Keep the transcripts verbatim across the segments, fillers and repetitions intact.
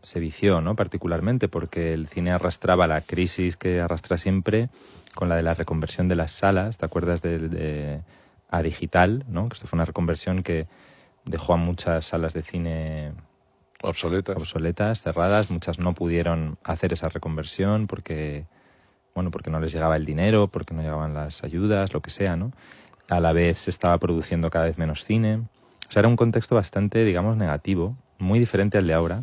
se vició, ¿no? Particularmente porque el cine arrastraba la crisis que arrastra siempre con la de la reconversión de las salas. ¿Te acuerdas de, de a digital, ¿no? Que esto fue una reconversión que dejó a muchas salas de cine obsoletas, obsoletas, cerradas. Muchas no pudieron hacer esa reconversión porque, bueno, porque no les llegaba el dinero, porque no llegaban las ayudas, lo que sea, ¿no? A la vez se estaba produciendo cada vez menos cine. O sea, era un contexto bastante, digamos, negativo, muy diferente al de ahora.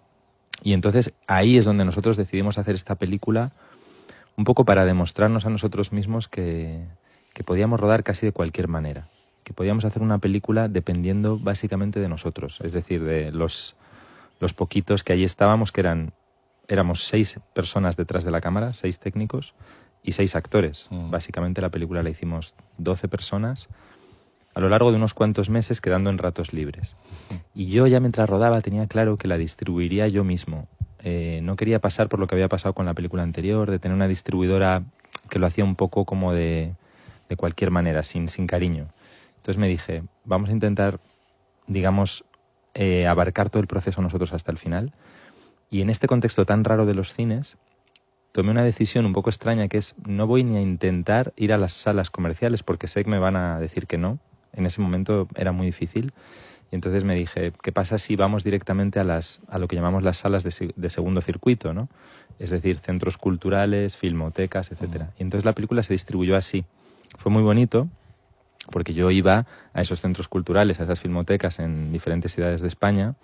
Y entonces ahí es donde nosotros decidimos hacer esta película, un poco para demostrarnos a nosotros mismos que, que podíamos rodar casi de cualquier manera, que podíamos hacer una película dependiendo básicamente de nosotros, es decir, de los, los poquitos que allí estábamos, que eran éramos seis personas detrás de la cámara, seis técnicos y seis actores. Mm. Básicamente la película la hicimos doce personas a lo largo de unos cuantos meses, quedando en ratos libres. Y yo ya mientras rodaba tenía claro que la distribuiría yo mismo. Eh, no quería pasar por lo que había pasado con la película anterior, de tener una distribuidora que lo hacía un poco como de, de cualquier manera, sin, sin cariño. Entonces me dije, vamos a intentar, digamos, eh, abarcar todo el proceso nosotros hasta el final. Y en este contexto tan raro de los cines, tomé una decisión un poco extraña, que es no voy ni a intentar ir a las salas comerciales porque sé que me van a decir que no. En ese momento era muy difícil. Y entonces me dije, ¿qué pasa si vamos directamente a las a lo que llamamos las salas de, de segundo circuito, ¿no? Es decir, centros culturales, filmotecas, etcétera. Y entonces la película se distribuyó así. Fue muy bonito porque yo iba a esos centros culturales, a esas filmotecas en diferentes ciudades de España,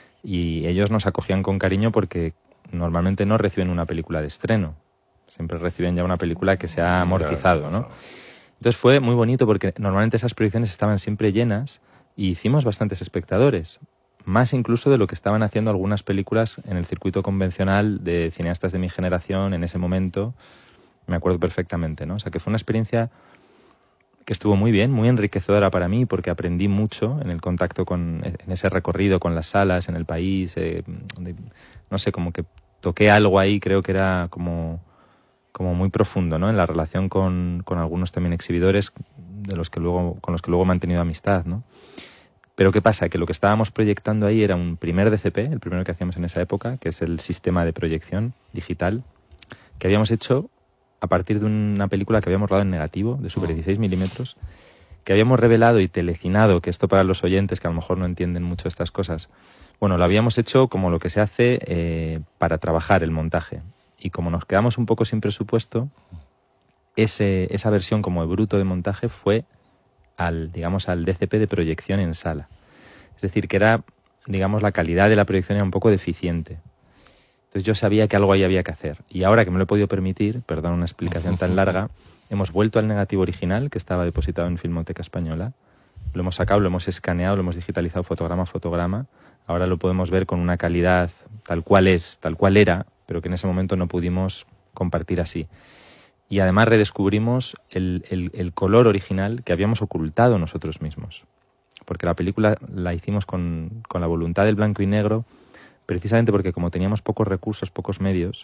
y ellos nos acogían con cariño porque normalmente no reciben una película de estreno. Siempre reciben ya una película que se ha amortizado, ¿no? Entonces fue muy bonito porque normalmente esas proyecciones estaban siempre llenas y hicimos bastantes espectadores, más incluso de lo que estaban haciendo algunas películas en el circuito convencional de cineastas de mi generación en ese momento. Me acuerdo perfectamente, ¿no? O sea, que fue una experiencia que estuvo muy bien, muy enriquecedora para mí porque aprendí mucho en el contacto con, en ese recorrido con las salas, en el país, eh, de, no sé, como que toqué algo ahí, creo que era como... como muy profundo, ¿no? En la relación con, con algunos también exhibidores de los que luego, con los que luego he mantenido amistad, ¿no? Pero ¿qué pasa? Que lo que estábamos proyectando ahí era un primer D C P, el primero que hacíamos en esa época, que es el sistema de proyección digital, que habíamos hecho a partir de una película que habíamos rodado en negativo, de Super dieciséis milímetros, que habíamos revelado y telecinado, que esto para los oyentes que a lo mejor no entienden mucho estas cosas, bueno, lo habíamos hecho como lo que se hace eh, para trabajar el montaje. Y como nos quedamos un poco sin presupuesto, ese, esa versión como de bruto de montaje fue al, digamos, al D C P de proyección en sala. Es decir, que era, digamos, la calidad de la proyección era un poco deficiente. Entonces yo sabía que algo ahí había que hacer. Y ahora que me lo he podido permitir, perdón una explicación tan larga, hemos vuelto al negativo original que estaba depositado en Filmoteca Española. Lo hemos sacado, lo hemos escaneado, lo hemos digitalizado fotograma a fotograma. Ahora lo podemos ver con una calidad tal cual es, tal cual era, pero que en ese momento no pudimos compartir así. Y además redescubrimos el, el, el color original que habíamos ocultado nosotros mismos. Porque la película la hicimos con, con la voluntad del blanco y negro, precisamente porque como teníamos pocos recursos, pocos medios,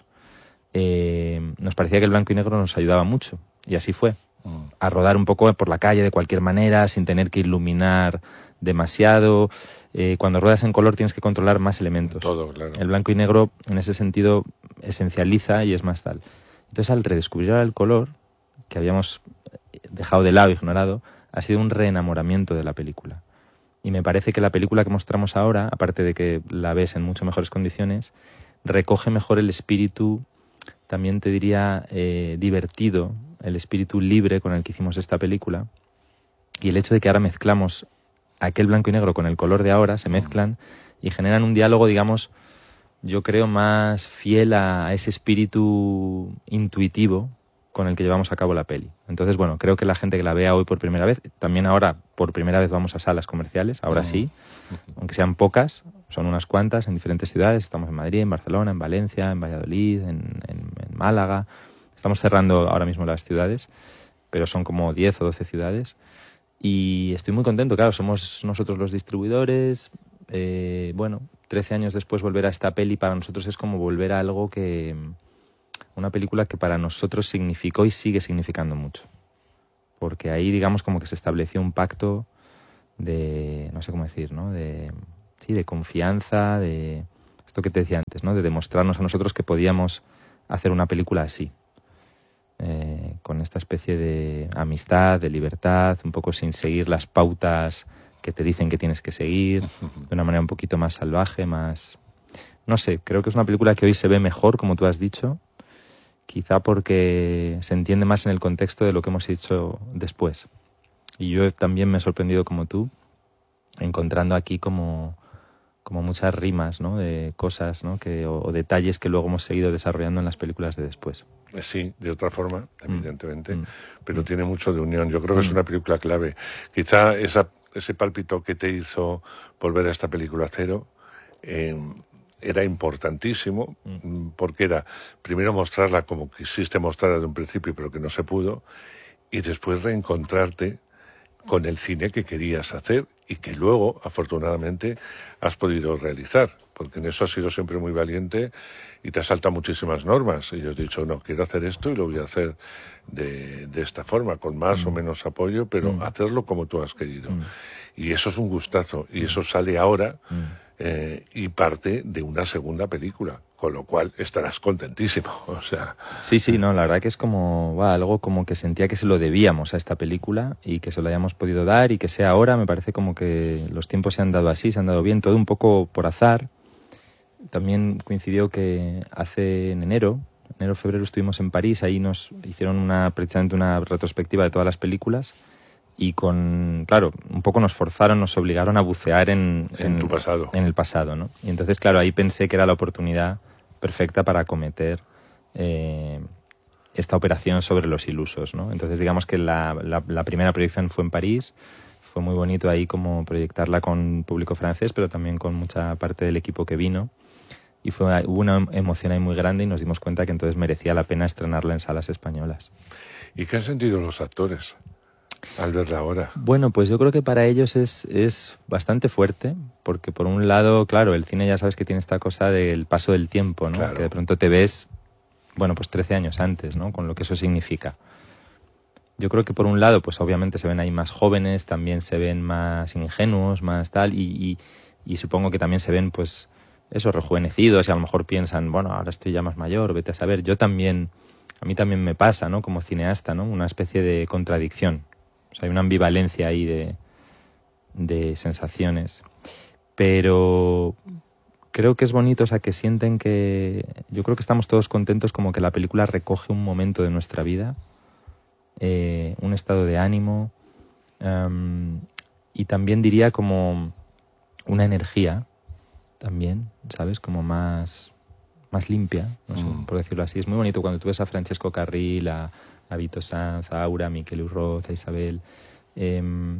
eh, nos parecía que el blanco y negro nos ayudaba mucho. Y así fue. A rodar un poco por la calle de cualquier manera, sin tener que iluminar demasiado. Eh, cuando ruedas en color tienes que controlar más elementos. Todo, claro. El blanco y negro en ese sentido esencializa y es más tal. Entonces al redescubrir ahora el color, que habíamos dejado de lado, ignorado, ha sido un reenamoramiento de la película. Y me parece que la película que mostramos ahora, aparte de que la ves en mucho mejores condiciones, recoge mejor el espíritu, también te diría eh, divertido, el espíritu libre con el que hicimos esta película. Y el hecho de que ahora mezclamos aquel blanco y negro con el color de ahora, se mezclan y generan un diálogo, digamos, yo creo más fiel a ese espíritu intuitivo con el que llevamos a cabo la peli. Entonces, bueno, creo que la gente que la vea hoy por primera vez, también ahora por primera vez vamos a salas comerciales, ahora uh-huh. sí, aunque sean pocas, son unas cuantas en diferentes ciudades, estamos en Madrid, en Barcelona, en Valencia, en Valladolid, en, en, en Málaga, estamos cerrando ahora mismo las ciudades, pero son como diez o doce ciudades. Y estoy muy contento, claro, somos nosotros los distribuidores, eh, bueno, trece años después volver a esta peli para nosotros es como volver a algo que... una película que para nosotros significó y sigue significando mucho. Porque ahí, digamos, como que se estableció un pacto de, no sé cómo decir, ¿no? De, sí, de confianza, de... esto que te decía antes, ¿no? De demostrarnos a nosotros que podíamos hacer una película así, eh, con esta especie de amistad, de libertad, un poco sin seguir las pautas que te dicen que tienes que seguir, de una manera un poquito más salvaje, más... No sé, creo que es una película que hoy se ve mejor, como tú has dicho, quizá porque se entiende más en el contexto de lo que hemos hecho después. Y yo también me he sorprendido como tú, encontrando aquí como, como muchas rimas, ¿no? De cosas, ¿no? que, o, o detalles que luego hemos seguido desarrollando en las películas de después. Sí, de otra forma, evidentemente, mm. pero mm. tiene mucho de unión. Yo creo que mm. es una película clave. Quizá esa, ese pálpito que te hizo volver a esta película cero eh, era importantísimo, mm. porque era, primero, mostrarla como quisiste mostrarla de un principio, pero que no se pudo, y después reencontrarte con el cine que querías hacer y que luego, afortunadamente, has podido realizar, porque en eso has sido siempre muy valiente y te has saltado muchísimas normas. Y yo he dicho, no, quiero hacer esto y lo voy a hacer de, de esta forma, con más mm. o menos apoyo, pero mm. hacerlo como tú has querido. Mm. Y eso es un gustazo, y eso sale ahora mm. eh, y parte de una segunda película, con lo cual estarás contentísimo. O sea, sí, sí, no, la verdad que es como va, algo como que sentía que se lo debíamos a esta película y que se lo hayamos podido dar y que sea ahora. Me parece como que los tiempos se han dado así, se han dado bien, todo un poco por azar. También coincidió que hace en enero, enero, febrero estuvimos en París, ahí nos hicieron una precisamente una retrospectiva de todas las películas y con, claro, un poco nos forzaron, nos obligaron a bucear en, en, en tu pasado. En el pasado, ¿no? Y entonces, claro, ahí pensé que era la oportunidad perfecta para acometer eh, esta operación sobre los ilusos, ¿no? Entonces, digamos que la, la, la primera proyección fue en París. Fue muy bonito ahí como proyectarla con público francés, pero también con mucha parte del equipo que vino. Y fue, hubo una emoción ahí muy grande y nos dimos cuenta que entonces merecía la pena estrenarla en salas españolas. ¿Y qué han sentido los actores al verla ahora? Bueno, pues yo creo que para ellos es, es bastante fuerte, porque por un lado, claro, el cine ya sabes que tiene esta cosa del paso del tiempo, ¿no? Claro. Que de pronto te ves, bueno, pues trece años antes, ¿no? Con lo que eso significa. Yo creo que por un lado, pues obviamente se ven ahí más jóvenes, también se ven más ingenuos, más tal, y, y, y supongo que también se ven, pues, eso, rejuvenecidos, y a lo mejor piensan, bueno, ahora estoy ya más mayor, vete a saber. Yo también, a mí también me pasa, ¿no? Como cineasta, ¿no? Una especie de contradicción. O sea, hay una ambivalencia ahí de, de sensaciones. Pero creo que es bonito, o sea, que sienten que... Yo creo que estamos todos contentos como que la película recoge un momento de nuestra vida, eh, un estado de ánimo, um, y también diría como una energía, también, ¿sabes? Como más, más limpia, no sé, mm. por decirlo así. Es muy bonito cuando tú ves a Francesco Carril, a, a Vito Sanz, a Aura, a Miquel Urroz, a Isabel. Eh,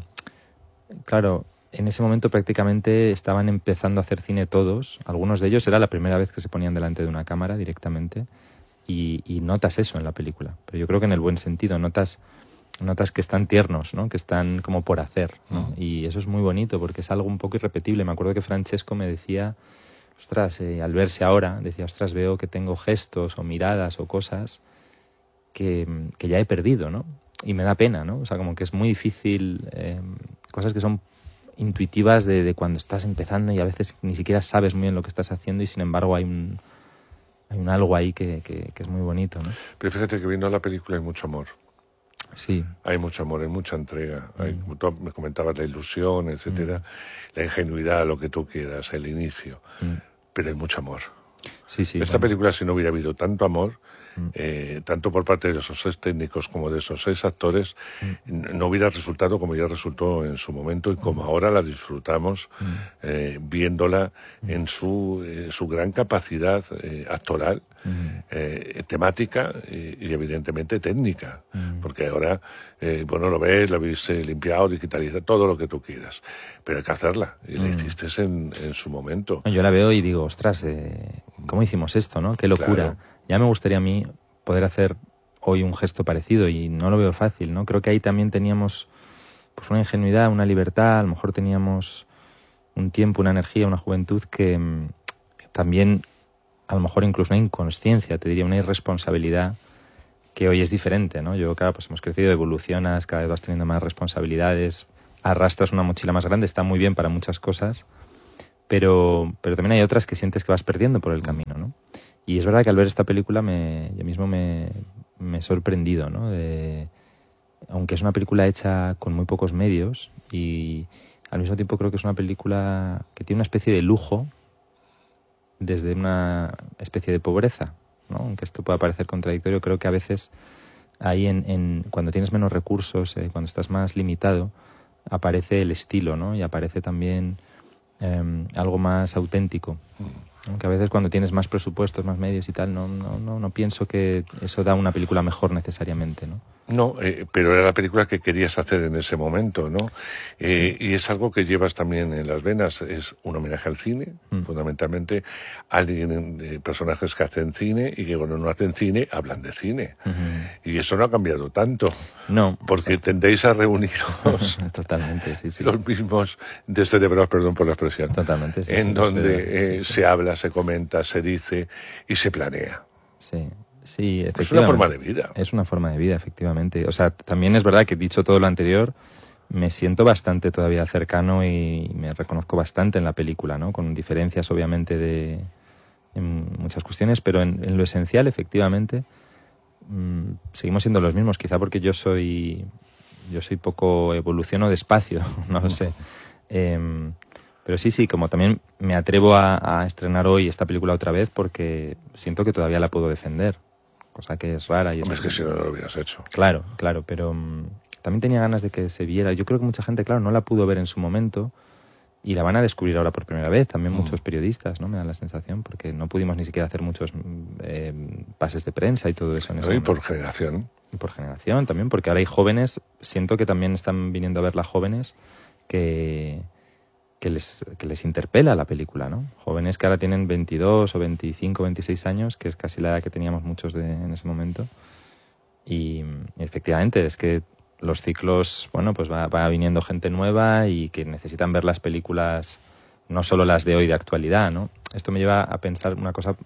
claro, en ese momento prácticamente estaban empezando a hacer cine todos. Algunos de ellos era la primera vez que se ponían delante de una cámara directamente. Y, y notas eso en la película. Pero yo creo que en el buen sentido. Notas, notas que están tiernos, ¿no? Que están como por hacer, ¿no? Mm. Y eso es muy bonito porque es algo un poco irrepetible. Me acuerdo que Francesco me decía, ostras, eh, al verse ahora, decía, ostras, veo que tengo gestos o miradas o cosas que, que ya he perdido, ¿no? Y me da pena, ¿no? O sea, como que es muy difícil, eh, cosas que son intuitivas de, de cuando estás empezando y a veces ni siquiera sabes muy bien lo que estás haciendo y sin embargo hay un, hay un algo ahí que, que, que es muy bonito, ¿no? Pero fíjate que viendo la película hay mucho amor. Sí. Hay mucho amor, hay mucha entrega. Mm. Hay, como tú me comentabas, la ilusión, etcétera, mm. la ingenuidad, lo que tú quieras, el inicio. Mm. Pero hay mucho amor. Sí, sí. Esta bueno. película, si no hubiera habido tanto amor, mm. eh, tanto por parte de esos seis técnicos como de esos seis actores, mm. no hubiera resultado como ya resultó en su momento y como mm. ahora la disfrutamos mm. eh, viéndola mm. en su, eh, su gran capacidad eh, actoral, mm. eh, temática y, y evidentemente técnica. Mm. Porque ahora, eh, bueno, lo ves, lo habéis eh, limpiado, digitalizado, todo lo que tú quieras. Pero hay que hacerla. Y mm. la hiciste en, en su momento. Yo la veo y digo, ostras, eh, ¿cómo hicimos esto, no? Qué locura. Claro. Ya me gustaría a mí poder hacer hoy un gesto parecido y no lo veo fácil, ¿no? Creo que ahí también teníamos pues una ingenuidad, una libertad, a lo mejor teníamos un tiempo, una energía, una juventud que mmm, también, a lo mejor incluso una inconsciencia, te diría, una irresponsabilidad que hoy es diferente, ¿no? Yo, claro, pues hemos crecido, evolucionas, cada vez vas teniendo más responsabilidades, arrastras una mochila más grande, está muy bien para muchas cosas, pero, pero también hay otras que sientes que vas perdiendo por el camino, ¿no? Y es verdad que al ver esta película me, yo mismo me, me he sorprendido, ¿no? De, aunque es una película hecha con muy pocos medios y al mismo tiempo creo que es una película que tiene una especie de lujo desde una especie de pobreza, ¿no? Aunque esto pueda parecer contradictorio, creo que a veces ahí en, en cuando tienes menos recursos, eh, cuando estás más limitado, aparece el estilo, ¿no? Y aparece también eh, algo más auténtico. Aunque a veces cuando tienes más presupuestos, más medios y tal, no, no, no, no pienso que eso da una película mejor necesariamente, ¿no? No, eh, pero era la película que querías hacer en ese momento, ¿no? Eh, y es algo que llevas también en las venas, es un homenaje al cine, mm. fundamentalmente, alguien, eh, personajes que hacen cine y que cuando no hacen cine, hablan de cine. Uh-huh. Y eso no ha cambiado tanto. No. Porque tendéis a reuniros totalmente, sí, sí. los mismos descerebrados, perdón por la expresión. Totalmente, sí. En sí, donde eh, sí, sí. se habla, se comenta, se dice y se planea. Sí. Sí, efectivamente. Es una forma de vida. Es una forma de vida, efectivamente. O sea, también es verdad que dicho todo lo anterior, me siento bastante todavía cercano y me reconozco bastante en la película, ¿no? Con diferencias, obviamente, de en muchas cuestiones, pero en, en lo esencial, efectivamente, mmm, seguimos siendo los mismos. Quizá porque yo soy yo soy poco evoluciono despacio, no lo sé. Eh, pero sí, sí, como también me atrevo a, a estrenar hoy esta película otra vez porque siento que todavía la puedo defender. Cosa que es rara. Y es, es que si no lo hubieras hecho. Claro, claro, pero um, también tenía ganas de que se viera. Yo creo que mucha gente, claro, no la pudo ver en su momento y la van a descubrir ahora por primera vez. También mm. muchos periodistas, ¿no? Me da la sensación, porque no pudimos ni siquiera hacer muchos eh, pases de prensa y todo eso. En ese no, y momento. por generación. Y por generación también, porque ahora hay jóvenes, siento que también están viniendo a verla jóvenes que... Que les, que les interpela la película, ¿no? Jóvenes que ahora tienen veintidós o veinticinco, veintiséis años, que es casi la edad que teníamos muchos de, en ese momento. Y, y efectivamente, es que los ciclos, bueno, pues va, va viniendo gente nueva y que necesitan ver las películas, no solo las de hoy de actualidad, ¿no? Esto me lleva a pensar una cosa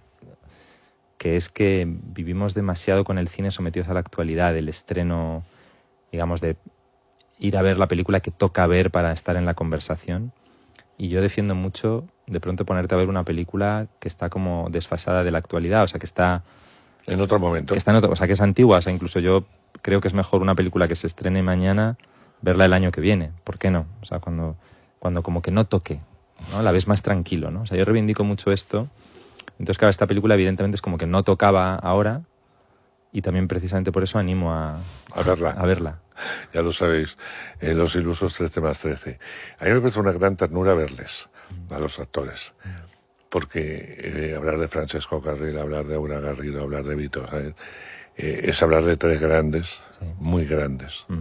que es que vivimos demasiado con el cine sometidos a la actualidad, el estreno, digamos, de ir a ver la película que toca ver para estar en la conversación. Y yo defiendo mucho de pronto ponerte a ver una película que está como desfasada de la actualidad, o sea, que está... En otro momento. Que está en otro, o sea, que es antigua, o sea, incluso yo creo que es mejor una película que se estrene mañana, verla el año que viene. ¿Por qué no? O sea, cuando, cuando como que no toque, ¿no? La ves más tranquilo, ¿no? O sea, yo reivindico mucho esto. Entonces, claro, esta película evidentemente es como que no tocaba ahora y también precisamente por eso animo a, a verla. A verla. Ya lo sabéis, eh, Los Ilusos trece más trece. A mí me parece una gran ternura verles, a los actores. Porque eh, hablar de Francesco Carril, hablar de Aura Garrido, hablar de Vito, ¿sabes? Eh, es hablar de tres grandes, sí. muy grandes, mm.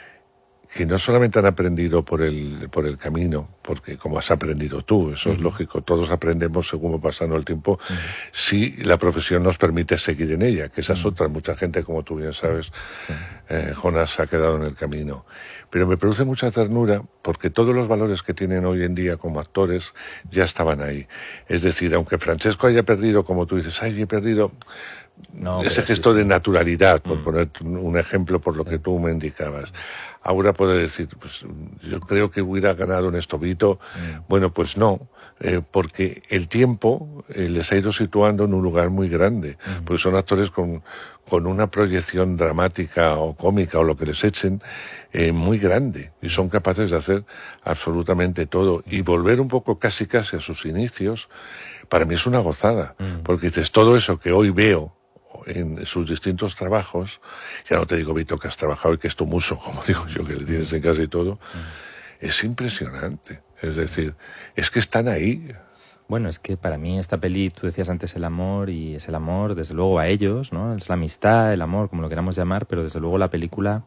que no solamente han aprendido por el, por el camino, porque como has aprendido tú, eso mm. es lógico, todos aprendemos según va pasando el tiempo, mm. si la profesión nos permite seguir en ella, que esa es mm. otra, mucha gente, como tú bien sabes, sí. eh, Jonas se ha quedado en el camino. Pero me produce mucha ternura porque todos los valores que tienen hoy en día como actores ya estaban ahí. Es decir, aunque Francesco haya perdido, como tú dices, ay, he perdido... No, ese gesto sí, de naturalidad, por mm. poner un ejemplo por lo sí. que tú me indicabas. Ahora puedo decir, pues yo creo que hubiera ganado en esto Vito. Mm. Bueno, pues no, eh, porque el tiempo eh, les ha ido situando en un lugar muy grande, mm. porque son actores con, con una proyección dramática o cómica o lo que les echen eh, muy grande y son capaces de hacer absolutamente todo y volver un poco casi casi a sus inicios. Para mí es una gozada, mm. porque dices, todo eso que hoy veo en sus distintos trabajos, ya no te digo, Vito, que has trabajado y que es tu muso, como digo yo, que le tienes en casa y todo, mm. es impresionante. Es decir, es que están ahí. Bueno, es que para mí esta peli, tú decías antes el amor, y es el amor, desde luego, a ellos, ¿no? Es la amistad, el amor, como lo queramos llamar, pero desde luego la película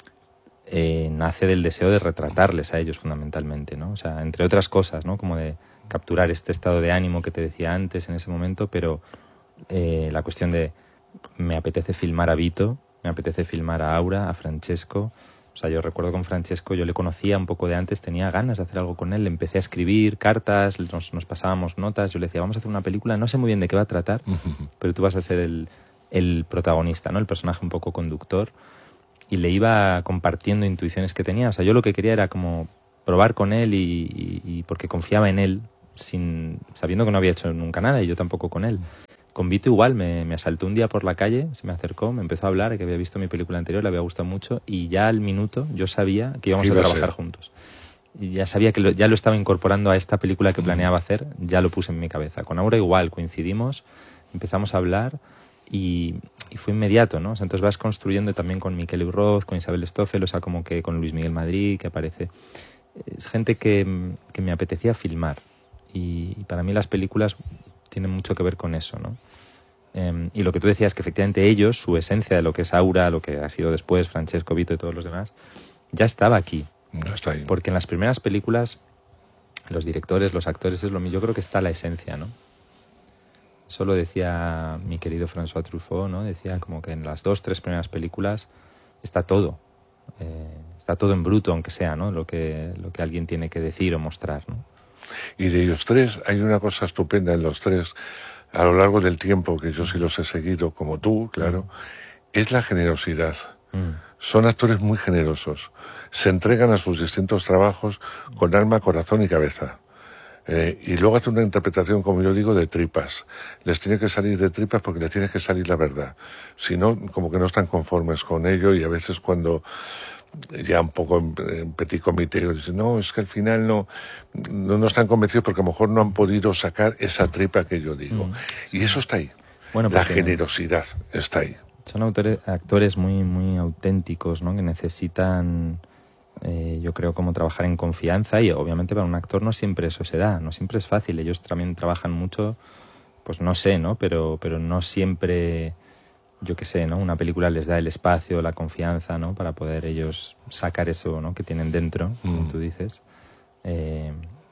eh, nace del deseo de retratarles a ellos fundamentalmente, ¿no? O sea, entre otras cosas, ¿no? Como de capturar este estado de ánimo que te decía antes en ese momento, pero eh, la cuestión de me apetece filmar a Vito, me apetece filmar a Aura, a Francesco. O sea, yo recuerdo con Francesco, yo le conocía un poco de antes, tenía ganas de hacer algo con él, le empecé a escribir cartas, nos, nos pasábamos notas, yo le decía, vamos a hacer una película, no sé muy bien de qué va a tratar, pero tú vas a ser el, el protagonista, ¿no? El personaje un poco conductor, y le iba compartiendo intuiciones que tenía. O sea, yo lo que quería era como probar con él y, y, y porque confiaba en él, sin sabiendo que no había hecho nunca nada y yo tampoco con él. Con Vito igual, me, me asaltó un día por la calle, se me acercó, me empezó a hablar, que había visto mi película anterior, le había gustado mucho, y ya al minuto yo sabía que íbamos a trabajar juntos. Y ya sabía que lo, ya lo estaba incorporando a esta película que planeaba hacer, ya lo puse en mi cabeza. Con Aura igual, coincidimos, empezamos a hablar y, y fue inmediato, ¿no? O sea, entonces vas construyendo también con Miquel Urroz, con Isabel Stoffel, o sea, como que con Luis Miguel Madrid, que aparece. Es gente que, que me apetecía filmar. Y, y para mí las películas tienen mucho que ver con eso, ¿no? Eh, y lo que tú decías, que efectivamente ellos, su esencia de lo que es Aura, lo que ha sido después Francesco, Vito y todos los demás, ya estaba aquí. Ya está ahí. Porque en las primeras películas, los directores, los actores, es lo mismo. Yo creo que está la esencia, ¿no? Eso lo decía mi querido François Truffaut, ¿no? Decía como que en las dos, tres primeras películas está todo. Eh, está todo en bruto, aunque sea, ¿no? Lo que, lo que alguien tiene que decir o mostrar, ¿no? Y de ellos tres, hay una cosa estupenda en los tres, a lo largo del tiempo, que yo sí los he seguido, como tú, claro, mm. es la generosidad. Mm. Son actores muy generosos. Se entregan a sus distintos trabajos con alma, corazón y cabeza. Eh, y luego hacen una interpretación, como yo digo, de tripas. Les tiene que salir de tripas porque les tiene que salir la verdad. Si no, como que no están conformes con ello, y a veces cuando ya un poco en, en petit comité dicen, no, es que al final no, no, no están convencidos porque a lo mejor no han podido sacar esa tripa que yo digo. Mm, sí. Y eso está ahí. Bueno, la generosidad está ahí. Son autores, actores muy, muy auténticos, ¿no? Que necesitan, eh, yo creo, como trabajar en confianza, y obviamente para un actor no siempre eso se da, no siempre es fácil. Ellos también trabajan mucho, pues no sé, ¿no? Pero, pero no siempre, yo qué sé, ¿no? Una película les da el espacio, la confianza, ¿no? Para poder ellos sacar eso, ¿no? Que tienen dentro, como mm. tú dices. Eh,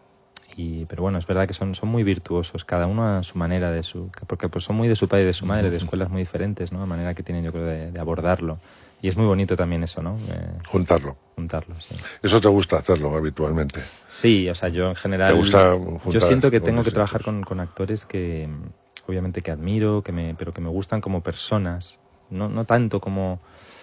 Y, pero bueno, es verdad que son, son muy virtuosos, cada uno a su manera, de su porque pues son muy de su padre y de su madre, de escuelas muy diferentes, ¿no? La manera que tienen, yo creo, de, de abordarlo. Y es muy bonito también eso, ¿no? Eh, juntarlo. Juntarlo, sí. ¿Eso te gusta hacerlo habitualmente? Sí, o sea, yo en general... ¿Te gusta juntar? Yo siento que tengo que trabajar con, con actores que, obviamente, que admiro, que me, pero que me gustan como personas, no, no tanto como...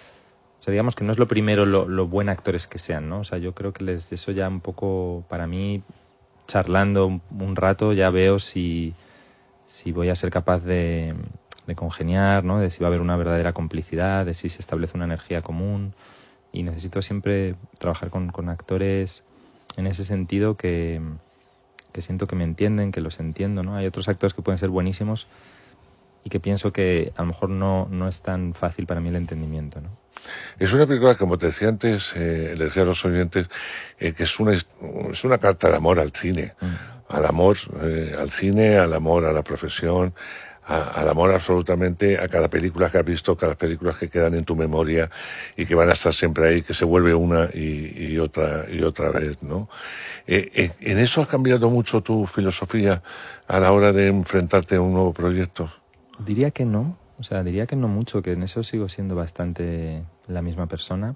O sea, digamos que no es lo primero lo, lo buen actores que sean, ¿no? O sea, yo creo que les, eso ya un poco, para mí... charlando un, un rato ya veo si, si voy a ser capaz de, de congeniar, ¿no? De si va a haber una verdadera complicidad, de si se establece una energía común, y necesito siempre trabajar con, con actores en ese sentido que, que siento que me entienden, que los entiendo, ¿no? Hay otros actores que pueden ser buenísimos y que pienso que a lo mejor no, no es tan fácil para mí el entendimiento, ¿no? Es una película, como te decía antes, eh, le decía a los oyentes, eh, que es una, es una carta de amor al cine, mm. al amor eh, al cine, al amor a la profesión, a, al amor absolutamente a cada película que has visto, cada película que quedan en tu memoria y que van a estar siempre ahí, que se vuelve una y, y otra y otra vez, ¿no? Eh, eh, ¿En eso ha cambiado mucho tu filosofía a la hora de enfrentarte a un nuevo proyecto? Diría que no. O sea, diría que no mucho, que en eso sigo siendo bastante la misma persona.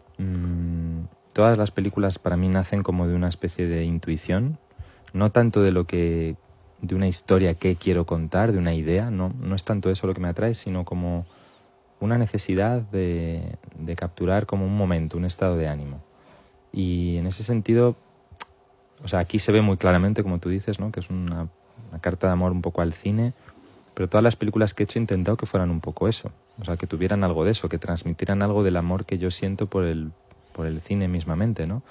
Mm, todas las películas para mí nacen como de una especie de intuición, no tanto de lo que, de una historia que quiero contar, de una idea, no, no es tanto eso lo que me atrae, sino como una necesidad de, de capturar como un momento, un estado de ánimo. Y en ese sentido, o sea, aquí se ve muy claramente, como tú dices, ¿no? Que es una, una carta de amor un poco al cine. Pero todas las películas que he hecho he intentado que fueran un poco eso, o sea, que tuvieran algo de eso, que transmitieran algo del amor que yo siento por el, por el cine mismamente, ¿no?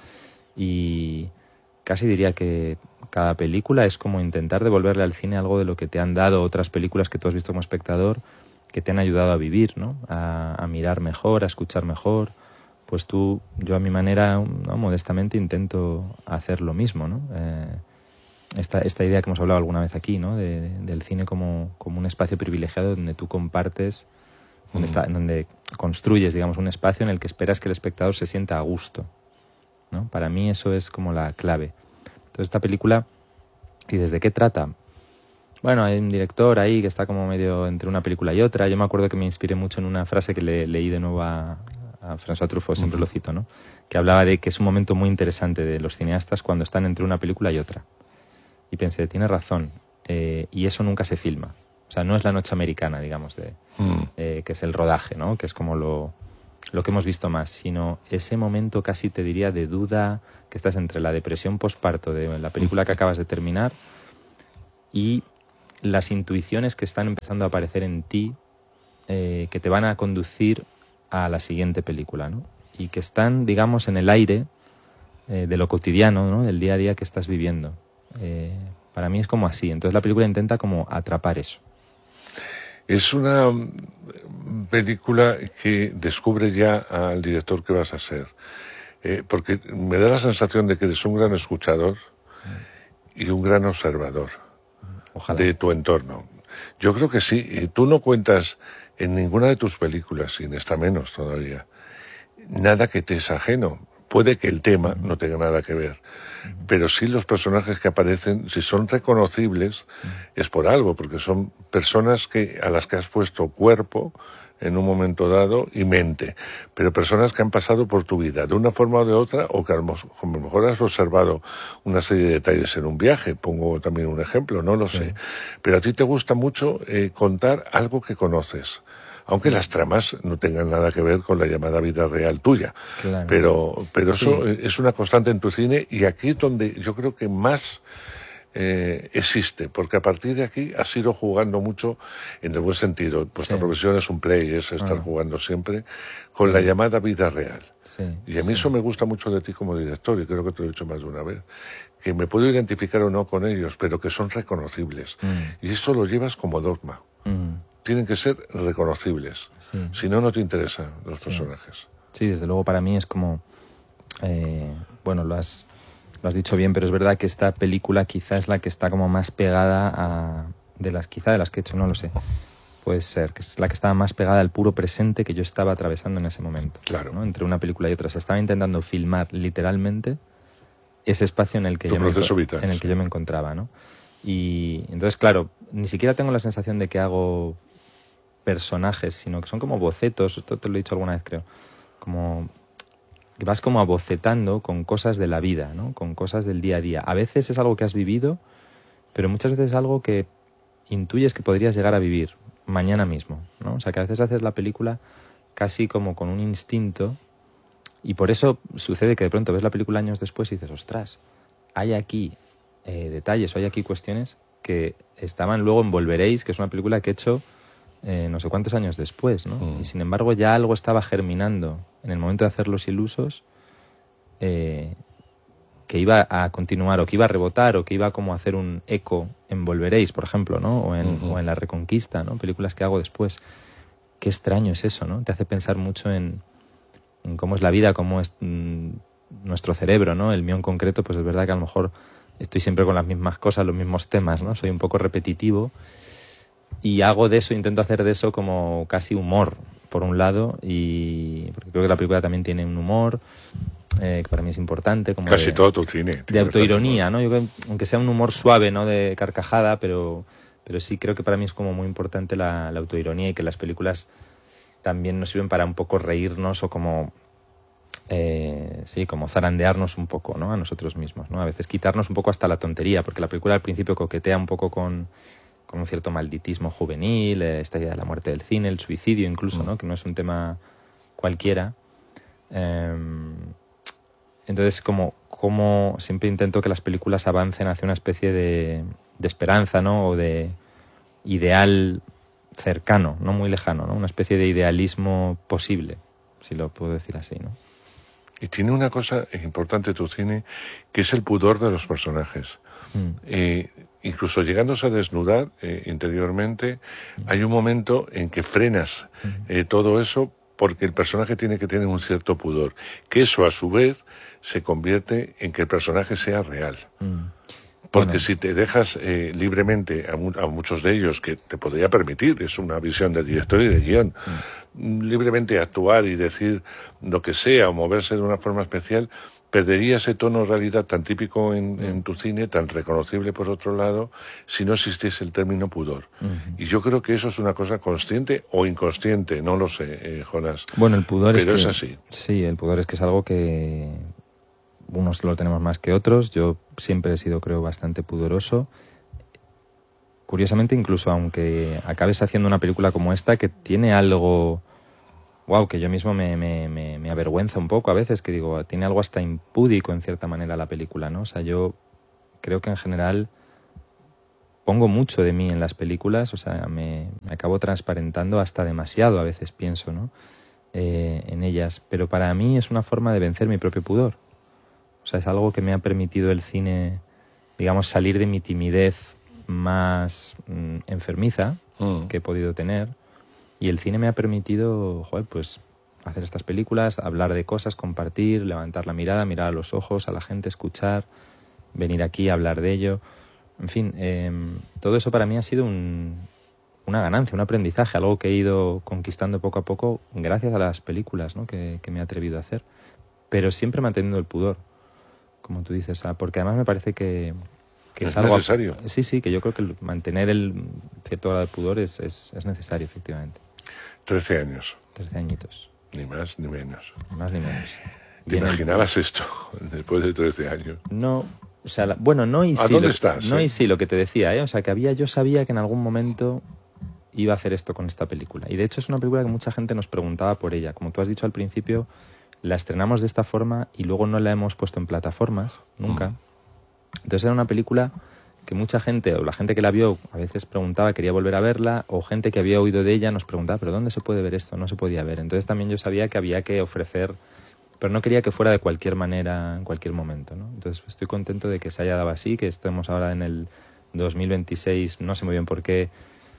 Y casi diría que cada película es como intentar devolverle al cine algo de lo que te han dado otras películas que tú has visto como espectador, que te han ayudado a vivir, ¿no? A, a mirar mejor, a escuchar mejor. Pues tú, yo a mi manera, ¿no? Modestamente intento hacer lo mismo, ¿no? Eh, Esta, esta idea que hemos hablado alguna vez aquí, ¿no? De, de, del cine como, como un espacio privilegiado donde tú compartes, donde, mm. está, donde construyes, digamos, un espacio en el que esperas que el espectador se sienta a gusto, ¿no? Para mí eso es como la clave. Entonces esta película, ¿y desde qué trata? Bueno, hay un director ahí que está como medio entre una película y otra. Yo me acuerdo que me inspiré mucho en una frase que le, leí de nuevo a, a François Truffaut, siempre uh-huh. lo cito, ¿no? Que hablaba de que es un momento muy interesante de los cineastas cuando están entre una película y otra. Y pensé, tiene razón, eh, y eso nunca se filma. O sea, no es la noche americana, digamos, de, mm. eh, que es el rodaje, ¿no? Que es como lo, lo que hemos visto más, sino ese momento casi te diría de duda, que estás entre la depresión postparto de la película que acabas de terminar y las intuiciones que están empezando a aparecer en ti, eh, que te van a conducir a la siguiente película, ¿no? Y que están, digamos, en el aire eh, de lo cotidiano, ¿no? Del día a día que estás viviendo. Eh, para mí es como así. Entonces la película intenta como atrapar eso. Es una película que descubre ya al director que vas a ser. Eh, porque me da la sensación de que eres un gran escuchador y un gran observador. Ojalá. De tu entorno. Yo creo que sí. Tú no cuentas en ninguna de tus películas, y en esta menos todavía, nada que te es ajeno. Puede que el tema no tenga nada que ver, pero sí los personajes que aparecen, si son reconocibles, es por algo, porque son personas que a las que has puesto cuerpo en un momento dado y mente, pero personas que han pasado por tu vida de una forma o de otra, o que a lo mejor has observado una serie de detalles en un viaje. Pongo también un ejemplo, no lo sí. sé, pero a ti te gusta mucho eh, contar algo que conoces, aunque las tramas no tengan nada que ver con la llamada vida real tuya. Claro. Pero, pero eso sí. Es una constante en tu cine, y aquí es donde yo creo que más eh, existe, porque a partir de aquí has ido jugando mucho en el buen sentido. Vuestra sí. profesión es un play, es estar ah. jugando siempre con sí. la llamada vida real. Sí. Y a mí sí. eso me gusta mucho de ti como director, y creo que te lo he dicho más de una vez, que me puedo identificar o no con ellos, pero que son reconocibles. Mm. Y eso lo llevas como dogma. Mm. Tienen que ser reconocibles. Sí. Si no, no te interesan los sí. personajes. Sí, desde luego para mí es como... Eh, bueno, lo has, lo has dicho bien, pero es verdad que esta película quizá es la que está como más pegada a... De las, quizá de las que he hecho, no lo sé. Puede ser, que es la que estaba más pegada al puro presente que yo estaba atravesando en ese momento. Claro. ¿no? Entre una película y otra. Se estaba intentando filmar literalmente ese espacio en el que, yo me, vital, en el sí. que yo me encontraba, ¿no? Y entonces, claro, ni siquiera tengo la sensación de que hago personajes, sino que son como bocetos. Esto te lo he dicho alguna vez, creo. Como que vas como abocetando con cosas de la vida, ¿no? Con cosas del día a día. A veces es algo que has vivido, pero muchas veces es algo que intuyes que podrías llegar a vivir mañana mismo, ¿no? O sea, que a veces haces la película casi como con un instinto, y por eso sucede que de pronto ves la película años después y dices, ostras, hay aquí eh, detalles o hay aquí cuestiones que estaban luego en Volveréis, que es una película que he hecho eh, no sé cuántos años después, ¿no? Mm. Y sin embargo ya algo estaba germinando en el momento de hacer Los Ilusos, eh, que iba a continuar, o que iba a rebotar, o que iba como a hacer un eco en Volveréis, por ejemplo, ¿no? O en, uh-huh. o en La Reconquista, ¿no? Películas que hago después. Qué extraño es eso, ¿no? Te hace pensar mucho en, en cómo es la vida, cómo es mmm, nuestro cerebro, ¿no? El mío en concreto, pues es verdad que a lo mejor estoy siempre con las mismas cosas, los mismos temas, ¿no? Soy un poco repetitivo, y hago de eso, intento hacer de eso como casi humor, por un lado, y porque creo que la película también tiene un humor eh, que para mí es importante, como casi de, todo tu cine de autoironía, ¿no? Yo creo, aunque sea un humor suave, no de carcajada, pero pero sí creo que para mí es como muy importante la, la autoironía, y que las películas también nos sirven para un poco reírnos, o como eh, sí, como zarandearnos un poco, ¿no? A nosotros mismos, ¿no? A veces quitarnos un poco hasta la tontería, porque la película al principio coquetea un poco con con un cierto malditismo juvenil, esta idea de la muerte del cine, el suicidio incluso, ¿no? Que no es un tema cualquiera. Eh, entonces, como, como siempre intento que las películas avancen hacia una especie de, de esperanza, ¿no? O de ideal cercano, no muy lejano, ¿no? Una especie de idealismo posible, si lo puedo decir así, ¿no? Y tiene una cosa importante tu cine, que es el pudor de los personajes. Mm. Eh, incluso llegándose a desnudar eh, interiormente, mm. hay un momento en que frenas eh, todo eso, porque el personaje tiene que tener un cierto pudor, que eso a su vez se convierte en que el personaje sea real. Mm. Porque bueno, si te dejas eh, libremente a, mu- a muchos de ellos, que te podría permitir, es una visión del director y de guión, mm. libremente actuar y decir lo que sea o moverse de una forma especial, perdería ese tono de realidad tan típico en, mm. en tu cine, tan reconocible por otro lado, si no existiese el término pudor. Mm. Y yo creo que eso es una cosa consciente o inconsciente, no lo sé, eh, Jonás. Bueno, el pudor pero es, es que, así. Sí, el pudor es que es algo que unos lo tenemos más que otros. Yo siempre he sido, creo, bastante pudoroso. Curiosamente, incluso aunque acabes haciendo una película como esta, que tiene algo... Wow, que yo mismo me, me, me, me avergüenza un poco a veces, que digo, tiene algo hasta impúdico en cierta manera la película, ¿no? O sea, yo creo que en general pongo mucho de mí en las películas, o sea, me, me acabo transparentando hasta demasiado, a veces pienso, ¿no? Eh, en ellas, pero para mí es una forma de vencer mi propio pudor. O sea, es algo que me ha permitido el cine, digamos, salir de mi timidez más mm, enfermiza mm. que he podido tener, y el cine me ha permitido, joder, pues hacer estas películas, hablar de cosas, compartir, levantar la mirada, mirar a los ojos a la gente, escuchar, venir aquí a hablar de ello. En fin, eh, todo eso para mí ha sido un, una ganancia, un aprendizaje, algo que he ido conquistando poco a poco gracias a las películas, ¿no? que, que me he atrevido a hacer, pero siempre manteniendo el pudor, como tú dices, ¿sabes? Porque además me parece que, que es, es algo necesario. Sí, sí, que yo creo que el, mantener el cierto grado de pudor es, es, es necesario, efectivamente. Trece años. Trece añitos. Ni más ni menos. Ni más ni menos. ¿Te Viene imaginabas el... esto después de trece años? No, o sea, la, bueno, no y sí. ¿A dónde lo, estás? No eh? y sí, lo que te decía, ¿eh? O sea, que había, yo sabía que en algún momento iba a hacer esto con esta película. Y de hecho es una película que mucha gente nos preguntaba por ella. Como tú has dicho al principio, la estrenamos de esta forma y luego no la hemos puesto en plataformas, nunca. Mm. Entonces era una película que mucha gente, o la gente que la vio, a veces preguntaba, quería volver a verla, o gente que había oído de ella nos preguntaba, ¿pero dónde se puede ver esto? No se podía ver. Entonces también yo sabía que había que ofrecer, pero no quería que fuera de cualquier manera, en cualquier momento, ¿no? Entonces estoy contento de que se haya dado así, que estemos ahora en el dos mil veintiséis, no sé muy bien por qué,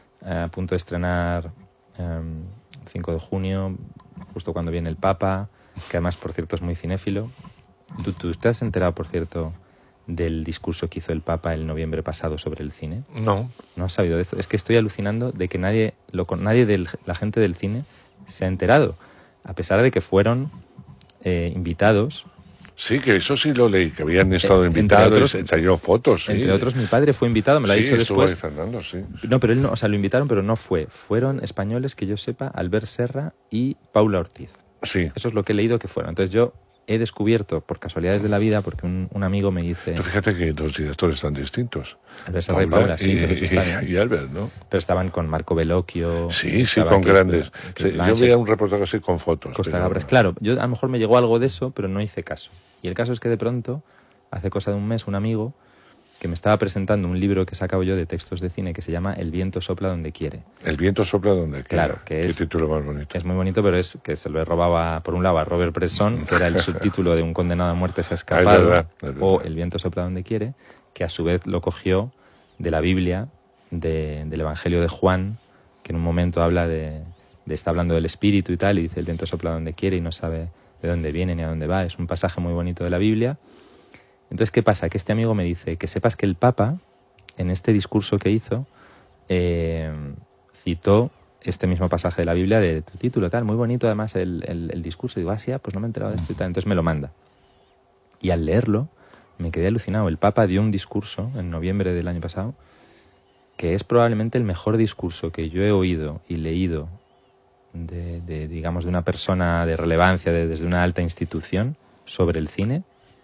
a punto de estrenar um, cinco de junio, justo cuando viene el Papa, que además, por cierto, es muy cinéfilo. ¿Tú, tú te has enterado, por cierto, del discurso que hizo el Papa el noviembre pasado sobre el cine? No. ¿No has sabido de esto? Es que estoy alucinando de que nadie, lo, nadie de la gente del cine se ha enterado, a pesar de que fueron eh, invitados. Sí, que eso sí lo leí, que habían estado eh, invitados, otros, y trajeron fotos. Sí. Entre otros, mi padre fue invitado, me lo sí, ha dicho después. Sí, Fernando, sí. No, pero él no, o sea, lo invitaron, pero no fue. Fueron españoles, que yo sepa, Albert Serra y Paula Ortiz. Sí. Eso es lo que he leído que fueron. Entonces yo he descubierto, por casualidades de la vida, porque un, un amigo me dice... Pero fíjate que los directores están distintos. Albert Serra y Paula, sí. Y, pero y, y Albert, ¿no? Pero estaban con Marco Bellocchio... Sí, sí, con grandes. Sí, yo veía un reportaje así con fotos. Costa pero... Gabras. Claro, yo a lo mejor me llegó algo de eso, pero no hice caso. Y el caso es que de pronto, hace cosa de un mes, un amigo que me estaba presentando un libro que he sacado yo de textos de cine que se llama El viento sopla donde quiere. El viento sopla donde quiere. Claro, que es... Qué título más bonito. Es muy bonito, pero es que se lo he robado a, por un lado a Robert Bresson, que era el subtítulo de Un condenado a muerte se ha escapado, ah, es verdad, es verdad. O El viento sopla donde quiere, que a su vez lo cogió de la Biblia, de, del Evangelio de Juan, que en un momento habla de, de... está hablando del Espíritu y tal, y dice el viento sopla donde quiere y no sabe de dónde viene ni a dónde va. Es un pasaje muy bonito de la Biblia. Entonces, ¿qué pasa? Que este amigo me dice que sepas que el Papa, en este discurso que hizo, eh, citó este mismo pasaje de la Biblia de tu título, tal, muy bonito además el, el, el discurso. Y digo, ah, sí, pues no me he enterado de esto y tal. Entonces me lo manda. Y al leerlo, me quedé alucinado. El Papa dio un discurso en noviembre del año pasado, que es probablemente el mejor discurso que yo he oído y leído de, de digamos, de una persona de relevancia, de, desde una alta institución, sobre el cine,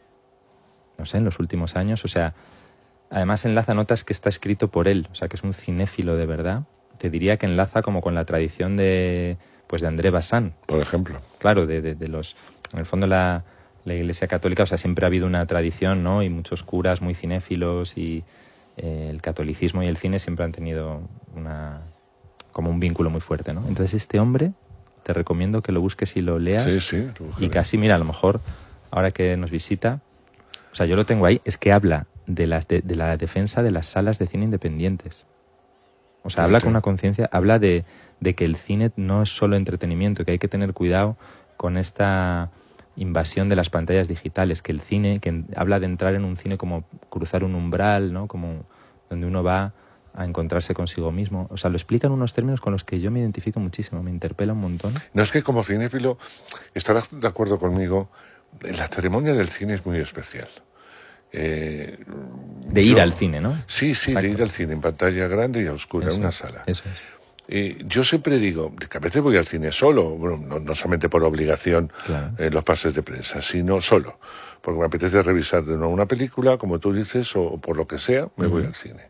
no sé, en los últimos años. O sea, además enlaza notas que está escrito por él, o sea, que es un cinéfilo de verdad. Te diría que enlaza como con la tradición de, pues, de André Bazin. Por ejemplo. Claro, de, de, de los... En el fondo la, la Iglesia Católica, o sea, siempre ha habido una tradición, ¿no? Y muchos curas muy cinéfilos y eh, el catolicismo y el cine siempre han tenido una... como un vínculo muy fuerte, ¿no? Entonces este hombre, te recomiendo que lo busques y lo leas. Sí, sí. Y casi, mira, a lo mejor, ahora que nos visita, o sea, yo lo tengo ahí, es que habla de la, de, de la defensa de las salas de cine independientes. O sea, habla con una conciencia, habla de, de que el cine no es solo entretenimiento, que hay que tener cuidado con esta invasión de las pantallas digitales, que el cine, que habla de entrar en un cine como cruzar un umbral, ¿no? Como donde uno va a encontrarse consigo mismo. O sea, lo explica en unos términos con los que yo me identifico muchísimo, me interpela un montón. No, es que como cinéfilo estarás de acuerdo conmigo, la ceremonia del cine es muy especial. Eh, de ir yo, al cine, ¿no? Sí, sí, exacto. De ir al cine en pantalla grande y a oscura, en una sala. Eso es. Eh, yo siempre digo, que a veces voy al cine solo, bueno, no, no solamente por obligación claro. en los pases de prensa, sino solo, porque me apetece revisar de nuevo una película, como tú dices, o, o por lo que sea, me uh-huh. voy al cine.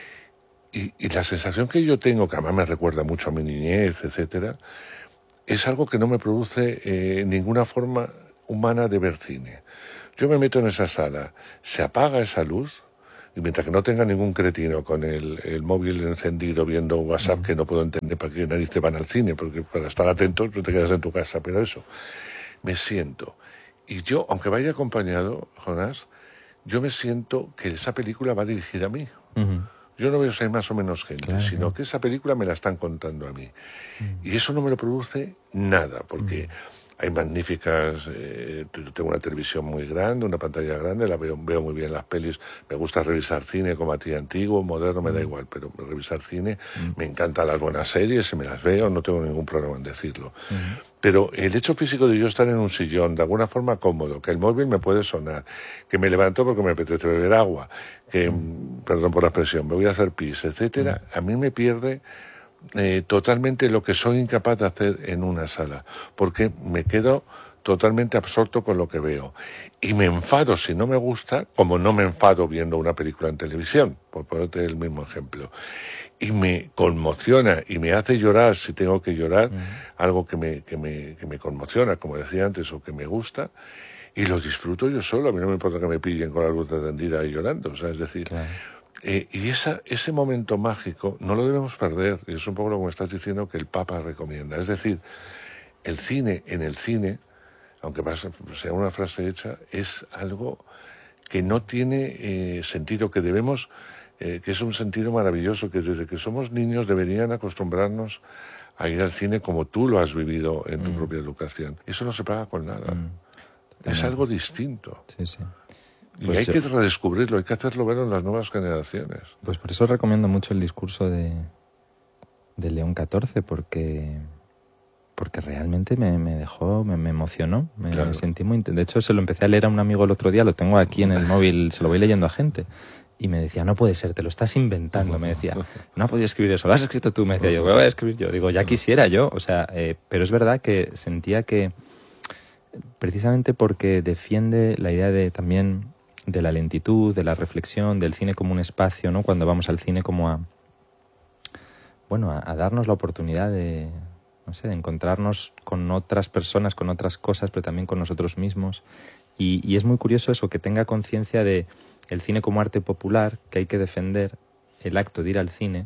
Y, y la sensación que yo tengo, que además me recuerda mucho a mi niñez, etcétera, es algo que no me produce eh, ninguna forma humana de ver cine. Yo me meto en esa sala, se apaga esa luz, Y mientras que no tenga ningún cretino con el, el móvil encendido viendo WhatsApp, mm. que no puedo entender para qué nadie te van al cine, porque para estar atentos no te quedas en tu casa, pero eso, me siento. Y yo, aunque vaya acompañado, Jonás, yo me siento que esa película va dirigida a mí. Uh-huh. Yo no veo si hay más o menos gente, claro, sino que esa película me la están contando a mí. Uh-huh. Y eso no me lo produce nada, porque uh-huh. hay magníficas... Eh, yo tengo una televisión muy grande, una pantalla grande, la veo, veo muy bien las pelis. Me gusta revisar cine como a ti, antiguo, moderno, me uh-huh. da igual, pero revisar cine, uh-huh. me encantan las buenas series, y me las veo, no tengo ningún problema en decirlo. Uh-huh. Pero el hecho físico de yo estar en un sillón, de alguna forma cómodo, que el móvil me puede sonar, que me levanto porque me apetece beber agua, que, mm. perdón por la expresión, me voy a hacer pis, etcétera, mm. a mí me pierde eh, totalmente lo que soy incapaz de hacer en una sala, porque me quedo totalmente absorto con lo que veo. Y me enfado si no me gusta, como no me enfado viendo una película en televisión, por ponerte el mismo ejemplo. Y me conmociona y me hace llorar si tengo que llorar, uh-huh. algo que me, que, me, que me conmociona, como decía antes, o que me gusta, y lo disfruto yo solo. A mí no me importa que me pillen con la luz encendida y llorando, o sea, es decir, claro. eh, y esa, ese momento mágico no lo debemos perder, y es un poco lo que me estás diciendo que el Papa recomienda. Es decir, el cine en el cine, aunque sea una frase hecha, es algo que no tiene eh, sentido, que debemos... Eh, que es un sentido maravilloso, que desde que somos niños deberían acostumbrarnos a ir al cine como tú lo has vivido en tu mm. propia educación. Eso no se paga con nada. Mm. Es algo distinto. Sí, sí. Y pues hay yo... que redescubrirlo, hay que hacerlo ver en las nuevas generaciones. Pues por eso recomiendo mucho el discurso de, de León catorce, porque, porque realmente me, me dejó, me, me emocionó, me claro. sentí muy... De hecho, se lo empecé a leer a un amigo el otro día, lo tengo aquí en el móvil, se lo voy leyendo a gente. Y me decía, no puede ser, te lo estás inventando. Me decía, no ha podido escribir eso, lo has escrito tú. Me decía, yo, ¿qué voy a escribir yo? Digo, ya quisiera yo. O sea, eh, pero es verdad que sentía que, precisamente porque defiende la idea de también de la lentitud, de la reflexión, del cine como un espacio, ¿no? Cuando vamos al cine como a, bueno, a, a darnos la oportunidad de, no sé, de encontrarnos con otras personas, con otras cosas, pero también con nosotros mismos. Y, y es muy curioso eso, que tenga conciencia de el cine como arte popular, que hay que defender el acto de ir al cine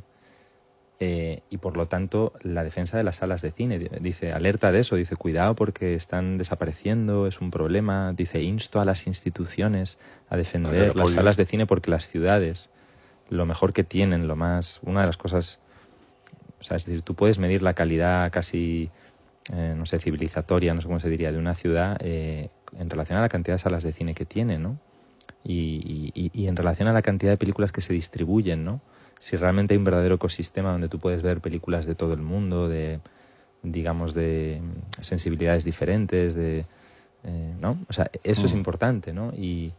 eh, y por lo tanto la defensa de las salas de cine. Dice, alerta de eso, dice, cuidado porque están desapareciendo, es un problema. Dice, insto a las instituciones a defender las salas de cine porque las ciudades, lo mejor que tienen, lo más, una de las cosas, o sea, es decir, tú puedes medir la calidad casi, eh, no sé, civilizatoria, no sé cómo se diría, de una ciudad eh, en relación a la cantidad de salas de cine que tiene, ¿no? Y, y, y en relación a la cantidad de películas que se distribuyen, ¿no? Si realmente hay un verdadero ecosistema donde tú puedes ver películas de todo el mundo, de, digamos, de sensibilidades diferentes, de, eh, ¿no? O sea, eso mm. es importante, ¿no? Y,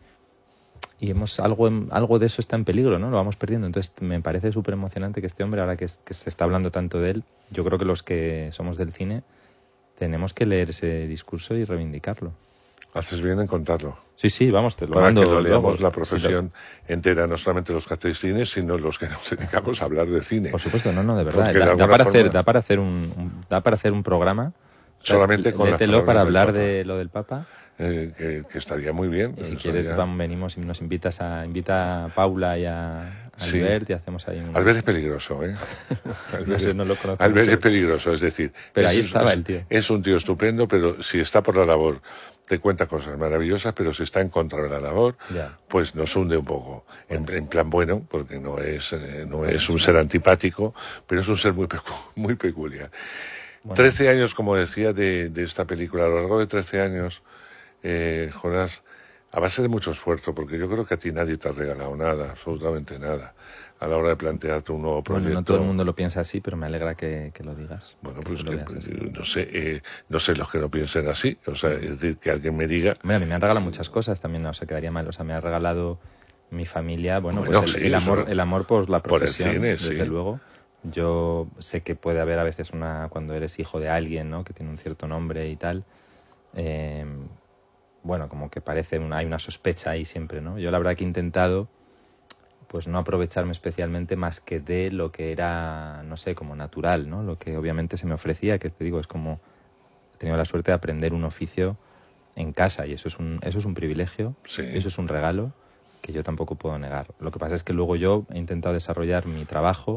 y hemos algo, algo de eso está en peligro, ¿no? Lo vamos perdiendo. Entonces me parece súper emocionante que este hombre, ahora que, que se está hablando tanto de él, yo creo que los que somos del cine tenemos que leer ese discurso y reivindicarlo. Haces bien en contarlo. Sí, sí, vamos, te lo Para mando. que lo leamos luego, la profesión sí, lo... entera, no solamente los que hacéis cine, sino los que nos dedicamos a hablar de cine. Por supuesto, no, no, de verdad. Da, de da, para forma... hacer, da para hacer un, un da para hacer un programa. Solamente con Lételo para hablar de lo del Papa. Eh, que, que estaría muy bien. Y si estaría... quieres, vamos, venimos y nos invitas a invita a Paula y a Albert sí. y hacemos ahí un... Albert es peligroso, ¿eh? Albert, no sé, no lo conozco Albert mucho. es peligroso, es decir... Pero es, ahí estaba es, el tío. Es un tío estupendo, pero si está por la labor, te cuenta cosas maravillosas, pero si está en contra de la labor, ya. Pues nos hunde un poco. Bueno. En, en plan bueno, porque no es, eh, no es un ser antipático, pero es un ser muy, pecu muy peculiar. Bueno. Trece años, como decía, de, de esta película. A lo largo de trece años... Eh, Jonás, a base de mucho esfuerzo, porque yo creo que a ti nadie te ha regalado nada, absolutamente nada, a la hora de plantearte un nuevo proyecto. Bueno, no todo el mundo lo piensa así, pero me alegra que, que lo digas. Bueno, pues que, que, no sé, eh, no sé los que no piensen así, o sea, es decir, que alguien me diga... Bueno, a mí me han regalado muchas cosas también, no se quedaría mal, o sea, me ha regalado mi familia, bueno, bueno pues el, sí, el amor eso, el amor por la profesión, por el cine, desde sí. luego. Yo sé que puede haber a veces una, cuando eres hijo de alguien, ¿no?, que tiene un cierto nombre y tal, eh... bueno, como que parece una, hay una sospecha ahí siempre, ¿no? Yo la verdad que he intentado, pues no aprovecharme especialmente más que de lo que era, no sé, como natural, ¿no? Lo que obviamente se me ofrecía, que te digo, es como, he tenido la suerte de aprender un oficio en casa y eso es un, eso es un privilegio, sí. eso es un regalo que yo tampoco puedo negar. Lo que pasa es que luego yo he intentado desarrollar mi trabajo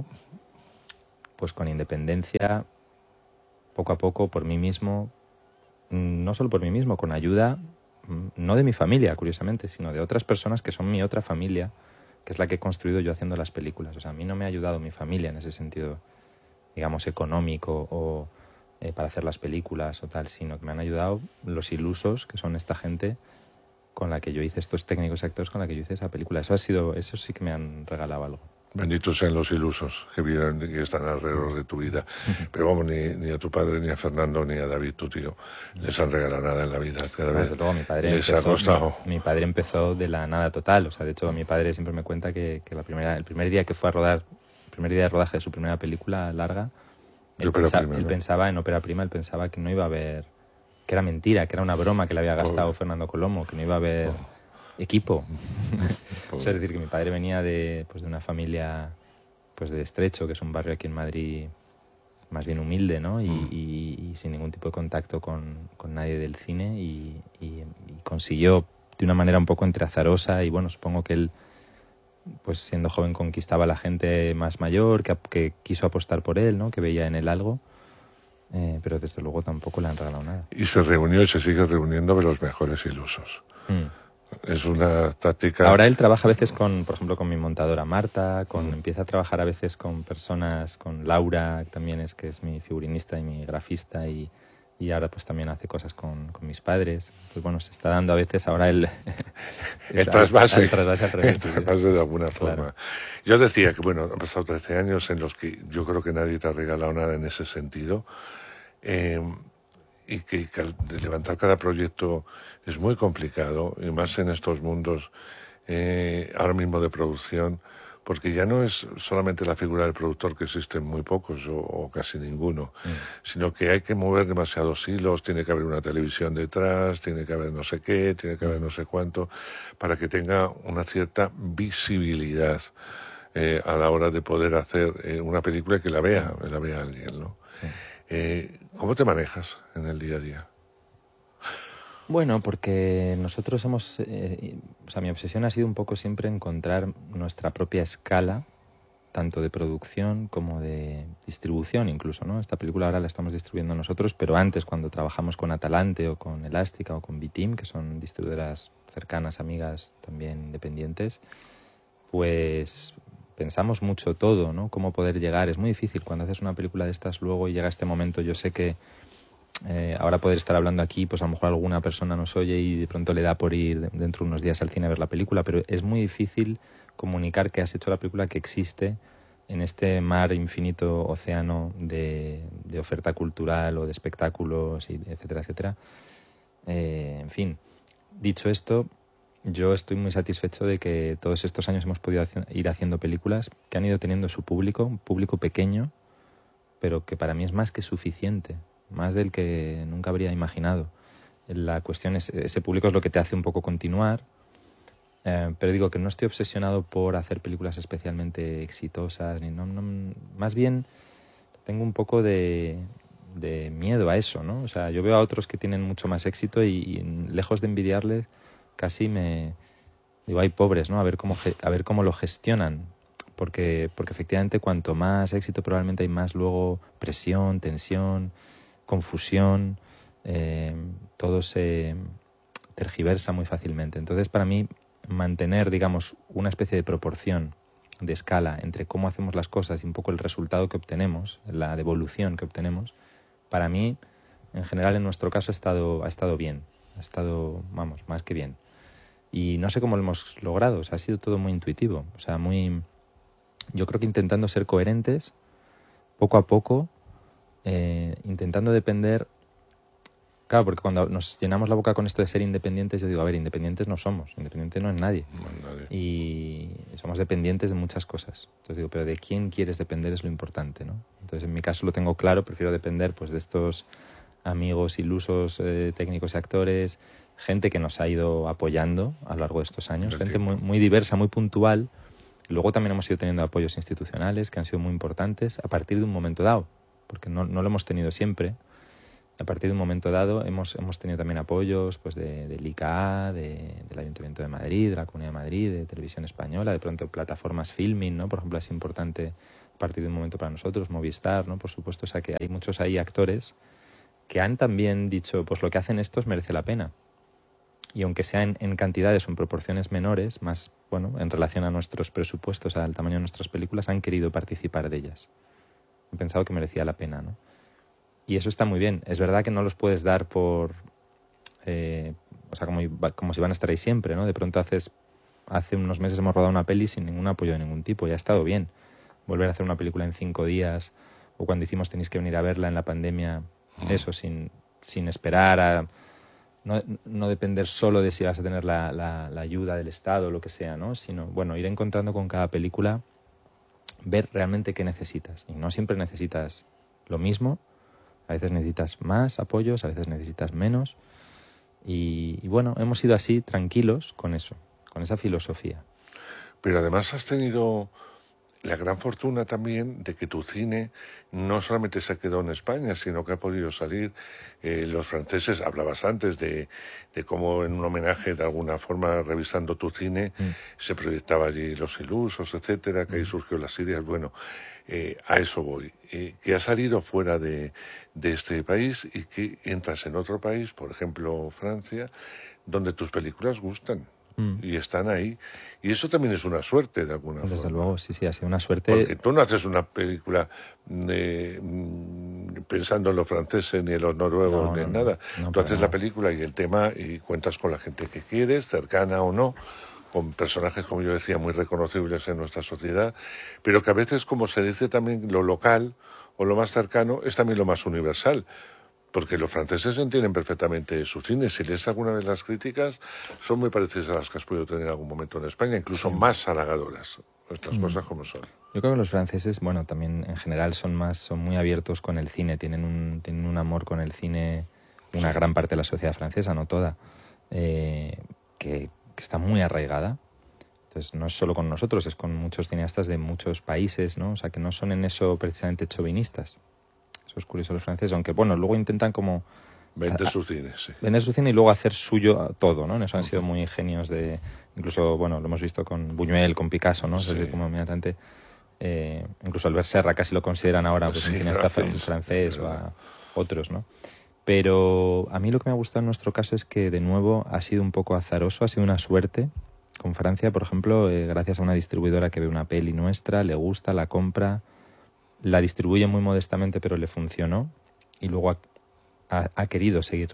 pues con independencia, poco a poco, por mí mismo, no solo por mí mismo, con ayuda, no de mi familia, curiosamente, sino de otras personas que son mi otra familia, que es la que he construido yo haciendo las películas. O sea, a mí no me ha ayudado mi familia en ese sentido, digamos, económico o eh, para hacer las películas o tal, sino que me han ayudado los ilusos, que son esta gente con la que yo hice, estos técnicos y actores con la que yo hice esa película. Eso ha sido, eso sí que me han regalado algo. Benditos sean los ilusos que viven y que están alrededor de tu vida. Pero vamos, ni, ni a tu padre, ni a Fernando, ni a David, tu tío, les han regalado nada en la vida. Cada vez Desde luego, mi padre les empezó, ha costado. Mi, mi padre empezó de la nada total. O sea, de hecho, mi padre siempre me cuenta que, que la primera, el primer día que fue a rodar, el primer día de rodaje de su primera película larga, él, pensa, prima, él ¿no? pensaba en Ópera Prima, él pensaba que no iba a haber, que era mentira, que era una broma que le había gastado Pobre. Fernando Colomo, que no iba a haber oh. equipo. O sea, es decir, que mi padre venía de, pues, de una familia pues de Estrecho, que es un barrio aquí en Madrid más bien humilde, ¿no? Y, mm. y, y sin ningún tipo de contacto con, con nadie del cine y, y, y consiguió de una manera un poco entre azarosa y bueno, supongo que él, pues siendo joven conquistaba a la gente más mayor, que, que quiso apostar por él, ¿no? Que veía en él algo, eh, pero desde luego tampoco le han regalado nada. Y se reunió y se sigue reuniendo de los mejores ilusos. Mm. Es una táctica... Ahora él trabaja a veces con, por ejemplo, con mi montadora Marta, con, mm. empieza a trabajar a veces con personas, con Laura, que también es que es mi figurinista y mi grafista, y, y ahora pues también hace cosas con, con mis padres. Entonces, bueno, se está dando a veces ahora el... el trasvase. El trasvase al revés. El trasvase de alguna forma. Claro. Yo decía que, bueno, han pasado trece años en los que yo creo que nadie te ha regalado nada en ese sentido. Eh, y que, que levantar cada proyecto es muy complicado, y más en estos mundos eh, ahora mismo de producción, porque ya no es solamente la figura del productor, que existen muy pocos o, o casi ninguno, mm. sino que hay que mover demasiados hilos, tiene que haber una televisión detrás, tiene que haber no sé qué, tiene que haber no sé cuánto, para que tenga una cierta visibilidad eh, a la hora de poder hacer eh, una película que la vea, que la vea alguien, ¿no? Sí. Eh, ¿Cómo te manejas en el día a día? Bueno, porque nosotros hemos... Eh, o sea, mi obsesión ha sido un poco siempre encontrar nuestra propia escala, tanto de producción como de distribución incluso, ¿no? Esta película ahora la estamos distribuyendo nosotros, pero antes, cuando trabajamos con Atalante o con Elástica o con B-Team, que son distribuidoras cercanas, amigas, también independientes, pues... pensamos mucho todo, ¿no? Cómo poder llegar. Es muy difícil cuando haces una película de estas luego y llega este momento. Yo sé que eh, ahora poder estar hablando aquí, pues a lo mejor alguna persona nos oye y de pronto le da por ir dentro de unos días al cine a ver la película, pero es muy difícil comunicar que has hecho la película, que existe en este mar infinito, océano de, de oferta cultural o de espectáculos, y etcétera, etcétera. Eh, en fin, dicho esto, yo estoy muy satisfecho de que todos estos años hemos podido hacer, ir haciendo películas que han ido teniendo su público, un público pequeño, pero que para mí es más que suficiente, más del que nunca habría imaginado. La cuestión es, ese público es lo que te hace un poco continuar, eh, pero digo que no estoy obsesionado por hacer películas especialmente exitosas, ni no, no, más bien tengo un poco de, de miedo a eso, ¿no? O sea, yo veo a otros que tienen mucho más éxito y, y lejos de envidiarles, casi me digo, hay pobres, ¿no? A ver cómo a ver cómo lo gestionan, porque porque efectivamente cuanto más éxito probablemente hay más luego presión, tensión, confusión, eh, todo se tergiversa muy fácilmente. Entonces, para mí, mantener, digamos, una especie de proporción de escala entre cómo hacemos las cosas y un poco el resultado que obtenemos, la devolución que obtenemos, para mí, en general, en nuestro caso ha estado ha estado bien, ha estado, vamos, más que bien. Y no sé cómo lo hemos logrado, o sea, ha sido todo muy intuitivo, o sea, muy... Yo creo que intentando ser coherentes, poco a poco, eh, intentando depender... Claro, porque cuando nos llenamos la boca con esto de ser independientes, yo digo, a ver, independientes no somos, independiente no es nadie. No es nadie. Y somos dependientes de muchas cosas. Entonces digo, pero de quién quieres depender es lo importante, ¿no? Entonces en mi caso lo tengo claro, prefiero depender pues de estos amigos ilusos, eh, técnicos y actores, gente que nos ha ido apoyando a lo largo de estos años, gente muy, muy diversa, muy puntual. Luego también hemos ido teniendo apoyos institucionales que han sido muy importantes a partir de un momento dado, porque no, no lo hemos tenido siempre. A partir de un momento dado hemos, hemos tenido también apoyos pues de, del I C A A, de, del Ayuntamiento de Madrid, de la Comunidad de Madrid, de Televisión Española, de pronto plataformas Filmin, ¿no? Por ejemplo, es importante a partir de un momento para nosotros, Movistar, ¿no? Por supuesto, o sea que hay muchos ahí actores que han también dicho, pues lo que hacen estos merece la pena. Y aunque sea en, en cantidades o en proporciones menores, más, bueno, en relación a nuestros presupuestos, al tamaño de nuestras películas, han querido participar de ellas. Han pensado que merecía la pena, ¿no? Y eso está muy bien. Es verdad que no los puedes dar por... Eh, o sea, como, como si van a estar ahí siempre, ¿no? De pronto haces... Hace unos meses hemos rodado una peli sin ningún apoyo de ningún tipo y ha estado bien. Volver a hacer una película en cinco días, o cuando hicimos tenéis que venir a verla en la pandemia, mm. eso, sin, sin esperar a... No, no depender solo de si vas a tener la, la, la ayuda del Estado o lo que sea, ¿no? Sino, bueno, ir encontrando con cada película, ver realmente qué necesitas. Y no siempre necesitas lo mismo. A veces necesitas más apoyos, a veces necesitas menos. Y, y bueno, hemos ido así, tranquilos, con eso, con esa filosofía. Pero además has tenido la gran fortuna también de que tu cine no solamente se quedó en España, sino que ha podido salir. Eh, los franceses, hablabas antes de, de cómo en un homenaje, de alguna forma, revisando tu cine, mm. se proyectaba allí Los Ilusos, etcétera, que mm. ahí surgió Las Ideas. Bueno, eh, a eso voy. Eh, que has salido fuera de, de este país y que entras en otro país, por ejemplo, Francia, donde tus películas gustan. Mm. Y están ahí. Y eso también es una suerte, de alguna Desde forma. Desde luego, sí, sí, ha sido una suerte. Porque tú no haces una película de, pensando en los franceses, ni en los noruegos, no, ni no, en no, nada. no, Tú haces nada. la película y el tema y cuentas con la gente que quieres, cercana o no, con personajes, como yo decía, muy reconocibles en nuestra sociedad, pero que a veces, como se dice también, lo local o lo más cercano es también lo más universal. Porque los franceses entienden perfectamente su cine. Si lees alguna vez las críticas, son muy parecidas a las que has podido tener en algún momento en España, incluso sí. más halagadoras. Estas mm. cosas como son. Yo creo que los franceses, bueno, también en general son más, son muy abiertos con el cine, tienen un, tienen un amor con el cine, una sí. gran parte de la sociedad francesa, no toda, eh, que, que está muy arraigada. Entonces no es solo con nosotros, es con muchos cineastas de muchos países, ¿no? O sea, que no son en eso precisamente chauvinistas. Eso es curioso los franceses, aunque bueno, luego intentan como... Vender su cine, sí. Vender su cine y luego hacer suyo todo, ¿no? En eso han sido muy genios de... Incluso, bueno, lo hemos visto con Buñuel, con Picasso, ¿no? Sí. Es como inmediatamente... Eh, incluso Albert Serra casi lo consideran ahora pues, sí, un cineasta francés, francés o a otros, ¿no? Pero a mí lo que me ha gustado en nuestro caso es que, de nuevo, ha sido un poco azaroso, ha sido una suerte. Con Francia, por ejemplo, eh, gracias a una distribuidora que ve una peli nuestra, le gusta, la compra... La distribuye muy modestamente, pero le funcionó. Y luego ha, ha, ha querido seguir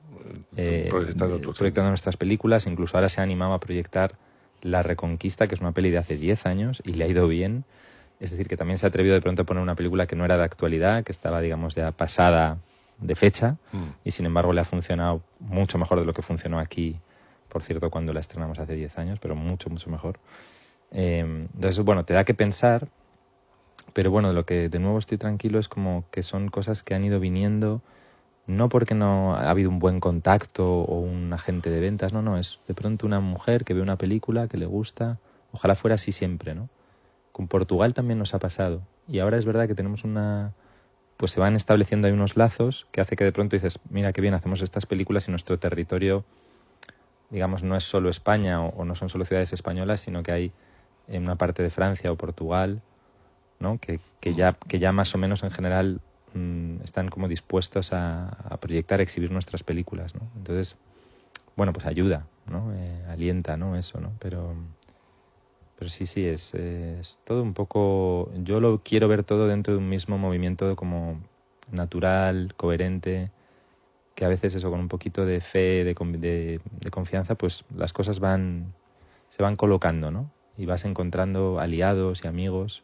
eh, proyectando, proyectando nuestras películas. Incluso ahora se ha animado a proyectar La Reconquista, que es una peli de hace diez años, y le ha ido bien. Es decir, que también se ha atrevido de pronto a poner una película que no era de actualidad, que estaba, digamos, ya pasada de fecha. Mm. Y sin embargo le ha funcionado mucho mejor de lo que funcionó aquí, por cierto, cuando la estrenamos hace diez años, pero mucho, mucho mejor. Eh, entonces, bueno, te da que pensar... Pero bueno, de lo que de nuevo estoy tranquilo es como que son cosas que han ido viniendo, no porque no ha habido un buen contacto o un agente de ventas, no, no, es de pronto una mujer que ve una película que le gusta, ojalá fuera así siempre, ¿no? Con Portugal también nos ha pasado y ahora es verdad que tenemos una... Pues se van estableciendo ahí unos lazos que hace que de pronto dices, mira qué bien, hacemos estas películas y nuestro territorio, digamos, no es solo España o, o no son solo ciudades españolas, sino que hay en una parte de Francia o Portugal... ¿no? Que, que, ya, que ya más o menos en general mmm, están como dispuestos a, a proyectar, a exhibir nuestras películas, ¿no? Entonces, bueno, pues ayuda, ¿no? Eh, alienta, ¿no? Eso, ¿no? Pero, pero sí, sí, es, es todo un poco... Yo lo quiero ver todo dentro de un mismo movimiento como natural, coherente, que a veces eso, con un poquito de fe, de, de, de confianza, pues las cosas van se van colocando, ¿no? Y vas encontrando aliados y amigos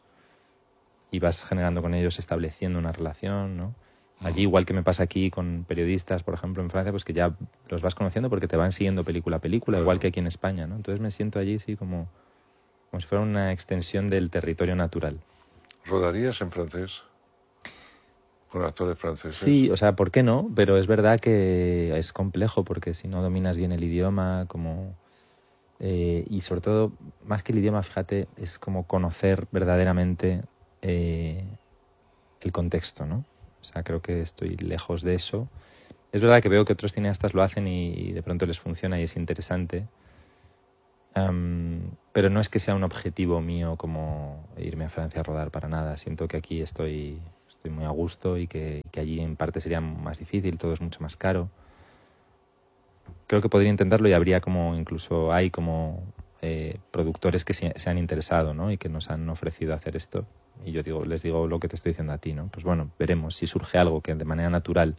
y vas generando con ellos, estableciendo una relación, ¿no? Allí, igual que me pasa aquí con periodistas, por ejemplo, en Francia, pues que ya los vas conociendo porque te van siguiendo película a película, igual que aquí en España, ¿no? Entonces me siento allí, sí, como, como si fuera una extensión del territorio natural. ¿Rodarías en francés? ¿Con actores franceses? Sí, o sea, ¿por qué no? Pero es verdad que es complejo porque si no dominas bien el idioma, como... Eh, y sobre todo, más que el idioma, fíjate, es como conocer verdaderamente... Eh, el contexto, ¿no? O sea, creo que estoy lejos de eso. Es verdad que veo que otros cineastas lo hacen y, y de pronto les funciona y es interesante. Um, pero no es que sea un objetivo mío como irme a Francia a rodar para nada. Siento que aquí estoy, estoy muy a gusto y que, que allí en parte sería más difícil, todo es mucho más caro. Creo que podría intentarlo y habría como, incluso hay como eh, productores que se, se han interesado, ¿no? Y que nos han ofrecido hacer esto. Y yo digo, les digo lo que te estoy diciendo a ti, ¿no? Pues bueno, veremos si surge algo que de manera natural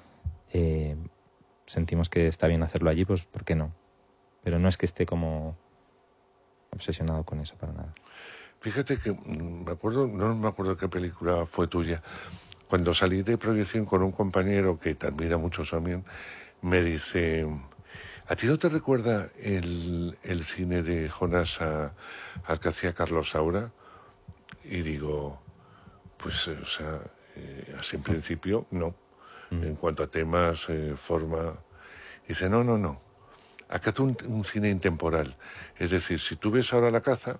eh, sentimos que está bien hacerlo allí, pues ¿por qué no? Pero no es que esté como obsesionado con eso para nada. Fíjate que me acuerdo, no me acuerdo qué película fue tuya. Cuando salí de proyección con un compañero que te admira mucho también, me dice, ¿a ti no te recuerda el, el cine de Jonas a, al que hacía Carlos Saura? Y digo, pues, o sea, eh, así en principio, no. Mm. En cuanto a temas, eh, forma... Dice, no, no, no. Acá es un, un cine intemporal. Es decir, si tú ves ahora La caza,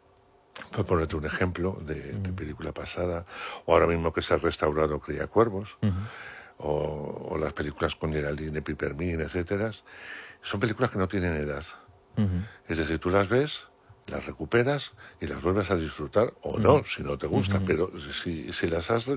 por ponerte un ejemplo de, uh-huh. de película pasada, o ahora mismo que se ha restaurado Cría Cuervos, uh-huh. o, o las películas con Geraldine Pipermin, etcétera, son películas que no tienen edad. Uh-huh. Es decir, tú las ves, las recuperas y las vuelves a disfrutar, o uh-huh. no, si no te gusta, uh-huh. pero si, si las has...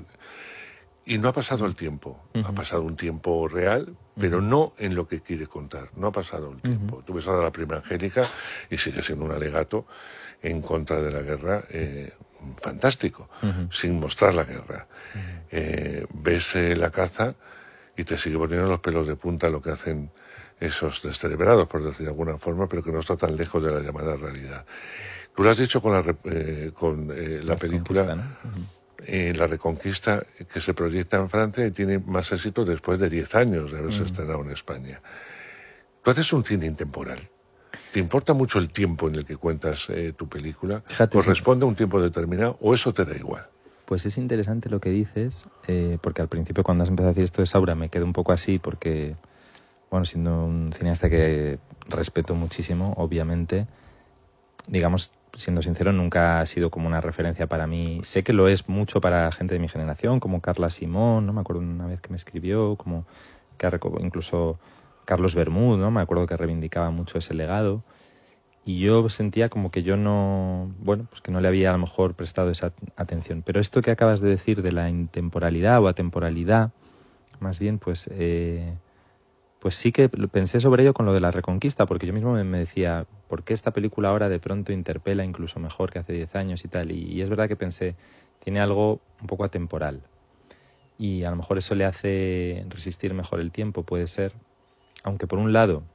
Y no ha pasado el tiempo, uh-huh. ha pasado un tiempo real, pero uh-huh. no en lo que quiere contar, no ha pasado el tiempo. Uh-huh. Tú ves ahora La Prima Angélica y sigue siendo un alegato en contra de la guerra, eh, fantástico, uh-huh. sin mostrar la guerra. Uh-huh. Eh, ves eh, La caza y te sigue poniendo los pelos de punta lo que hacen esos descerebrados, por decir de alguna forma, pero que no está tan lejos de la llamada realidad. Tú lo has dicho con la, eh, con, eh, la, la película... ¿no? Uh-huh. Eh, La Reconquista, que se proyecta en Francia y tiene más éxito después de diez años de haberse mm. estrenado en España. Tú haces un cine intemporal. ¿Te importa mucho el tiempo en el que cuentas eh, tu película? Fíjate, ¿corresponde sí. a un tiempo determinado o eso te da igual? Pues es interesante lo que dices, eh, porque al principio cuando has empezado a decir esto de Saura me quedé un poco así porque, bueno, siendo un cineasta que respeto muchísimo, obviamente, digamos... siendo sincero, nunca ha sido como una referencia para mí. Sé que lo es mucho para gente de mi generación, como Carla Simón, ¿no? Me acuerdo una vez que me escribió, como que incluso Carlos Bermúdez, ¿no? Me acuerdo que reivindicaba mucho ese legado. Y yo sentía como que yo no, bueno, pues que no le había a lo mejor prestado esa atención. Pero esto que acabas de decir de la intemporalidad o atemporalidad, más bien, pues... Eh, Pues sí que pensé sobre ello con lo de La Reconquista, porque yo mismo me, me decía, ¿por qué esta película ahora de pronto interpela incluso mejor que hace diez años y tal? Y, y es verdad que pensé, tiene algo un poco atemporal. Y a lo mejor eso le hace resistir mejor el tiempo, puede ser. Aunque por un lado,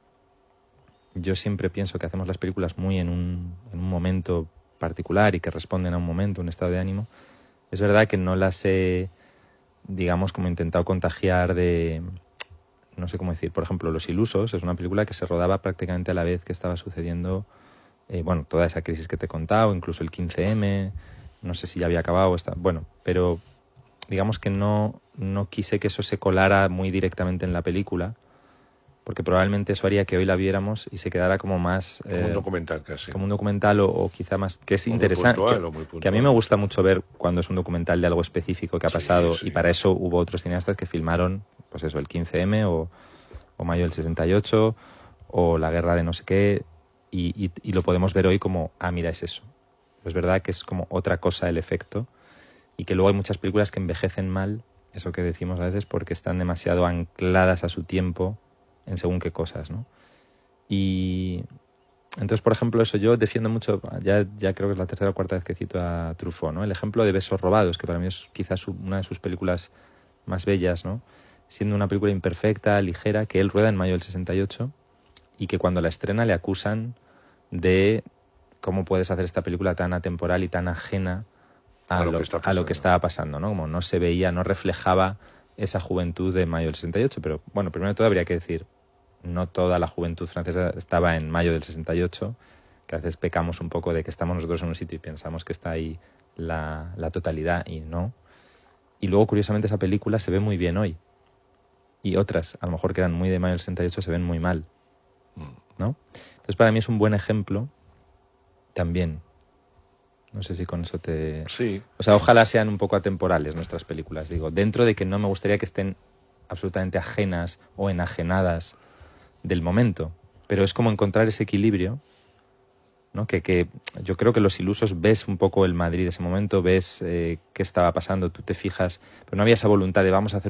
yo siempre pienso que hacemos las películas muy en un, en un momento particular y que responden a un momento, un estado de ánimo. Es verdad que no las he, digamos, como intentado contagiar de... no sé cómo decir, por ejemplo, Los Ilusos es una película que se rodaba prácticamente a la vez que estaba sucediendo, eh, bueno, toda esa crisis que te he contado, incluso el quince eme, no sé si ya había acabado, está, bueno, pero digamos que no, no quise que eso se colara muy directamente en la película, porque probablemente eso haría que hoy la viéramos y se quedara como más... Como eh, un documental casi. Como un documental o, o quizá más... que es o interesante, puntual, que, o muy puntual. que a mí me gusta mucho ver cuando es un documental de algo específico que ha pasado, sí, sí. Y para eso hubo otros cineastas que filmaron, pues eso, el quince eme o, o mayo del sesenta y ocho o la guerra de no sé qué, y, y, y lo podemos ver hoy como, ah, mira, es eso. Es verdad que es como otra cosa el efecto y que luego hay muchas películas que envejecen mal, eso que decimos a veces, porque están demasiado ancladas a su tiempo en según qué cosas, ¿no? Y entonces, por ejemplo, eso yo defiendo mucho, ya, ya creo que es la tercera o cuarta vez que cito a Truffaut, ¿no? El ejemplo de Besos robados, que para mí es quizás una de sus películas más bellas, ¿no? Siendo una película imperfecta, ligera, que él rueda en mayo del sesenta y ocho y que cuando la estrena le acusan de cómo puedes hacer esta película tan atemporal y tan ajena a, a, lo, que a lo que estaba pasando, ¿no? Como no se veía, no reflejaba esa juventud de mayo del sesenta y ocho, pero bueno, primero de todo habría que decir, no toda la juventud francesa estaba en mayo del sesenta y ocho, que a veces pecamos un poco de que estamos nosotros en un sitio y pensamos que está ahí la, la totalidad y no. Y luego, curiosamente, esa película se ve muy bien hoy. Y otras, a lo mejor que eran muy de mayo del sesenta y ocho, se ven muy mal, ¿no? Entonces, para mí es un buen ejemplo también No sé si con eso te... Sí. O sea, ojalá sean un poco atemporales nuestras películas, digo, dentro de que no me gustaría que estén absolutamente ajenas o enajenadas del momento, pero es como encontrar ese equilibrio, ¿no? Que, que yo creo que Los Ilusos ves un poco el Madrid de ese momento, ves eh, qué estaba pasando, tú te fijas, pero no había esa voluntad de vamos a hacer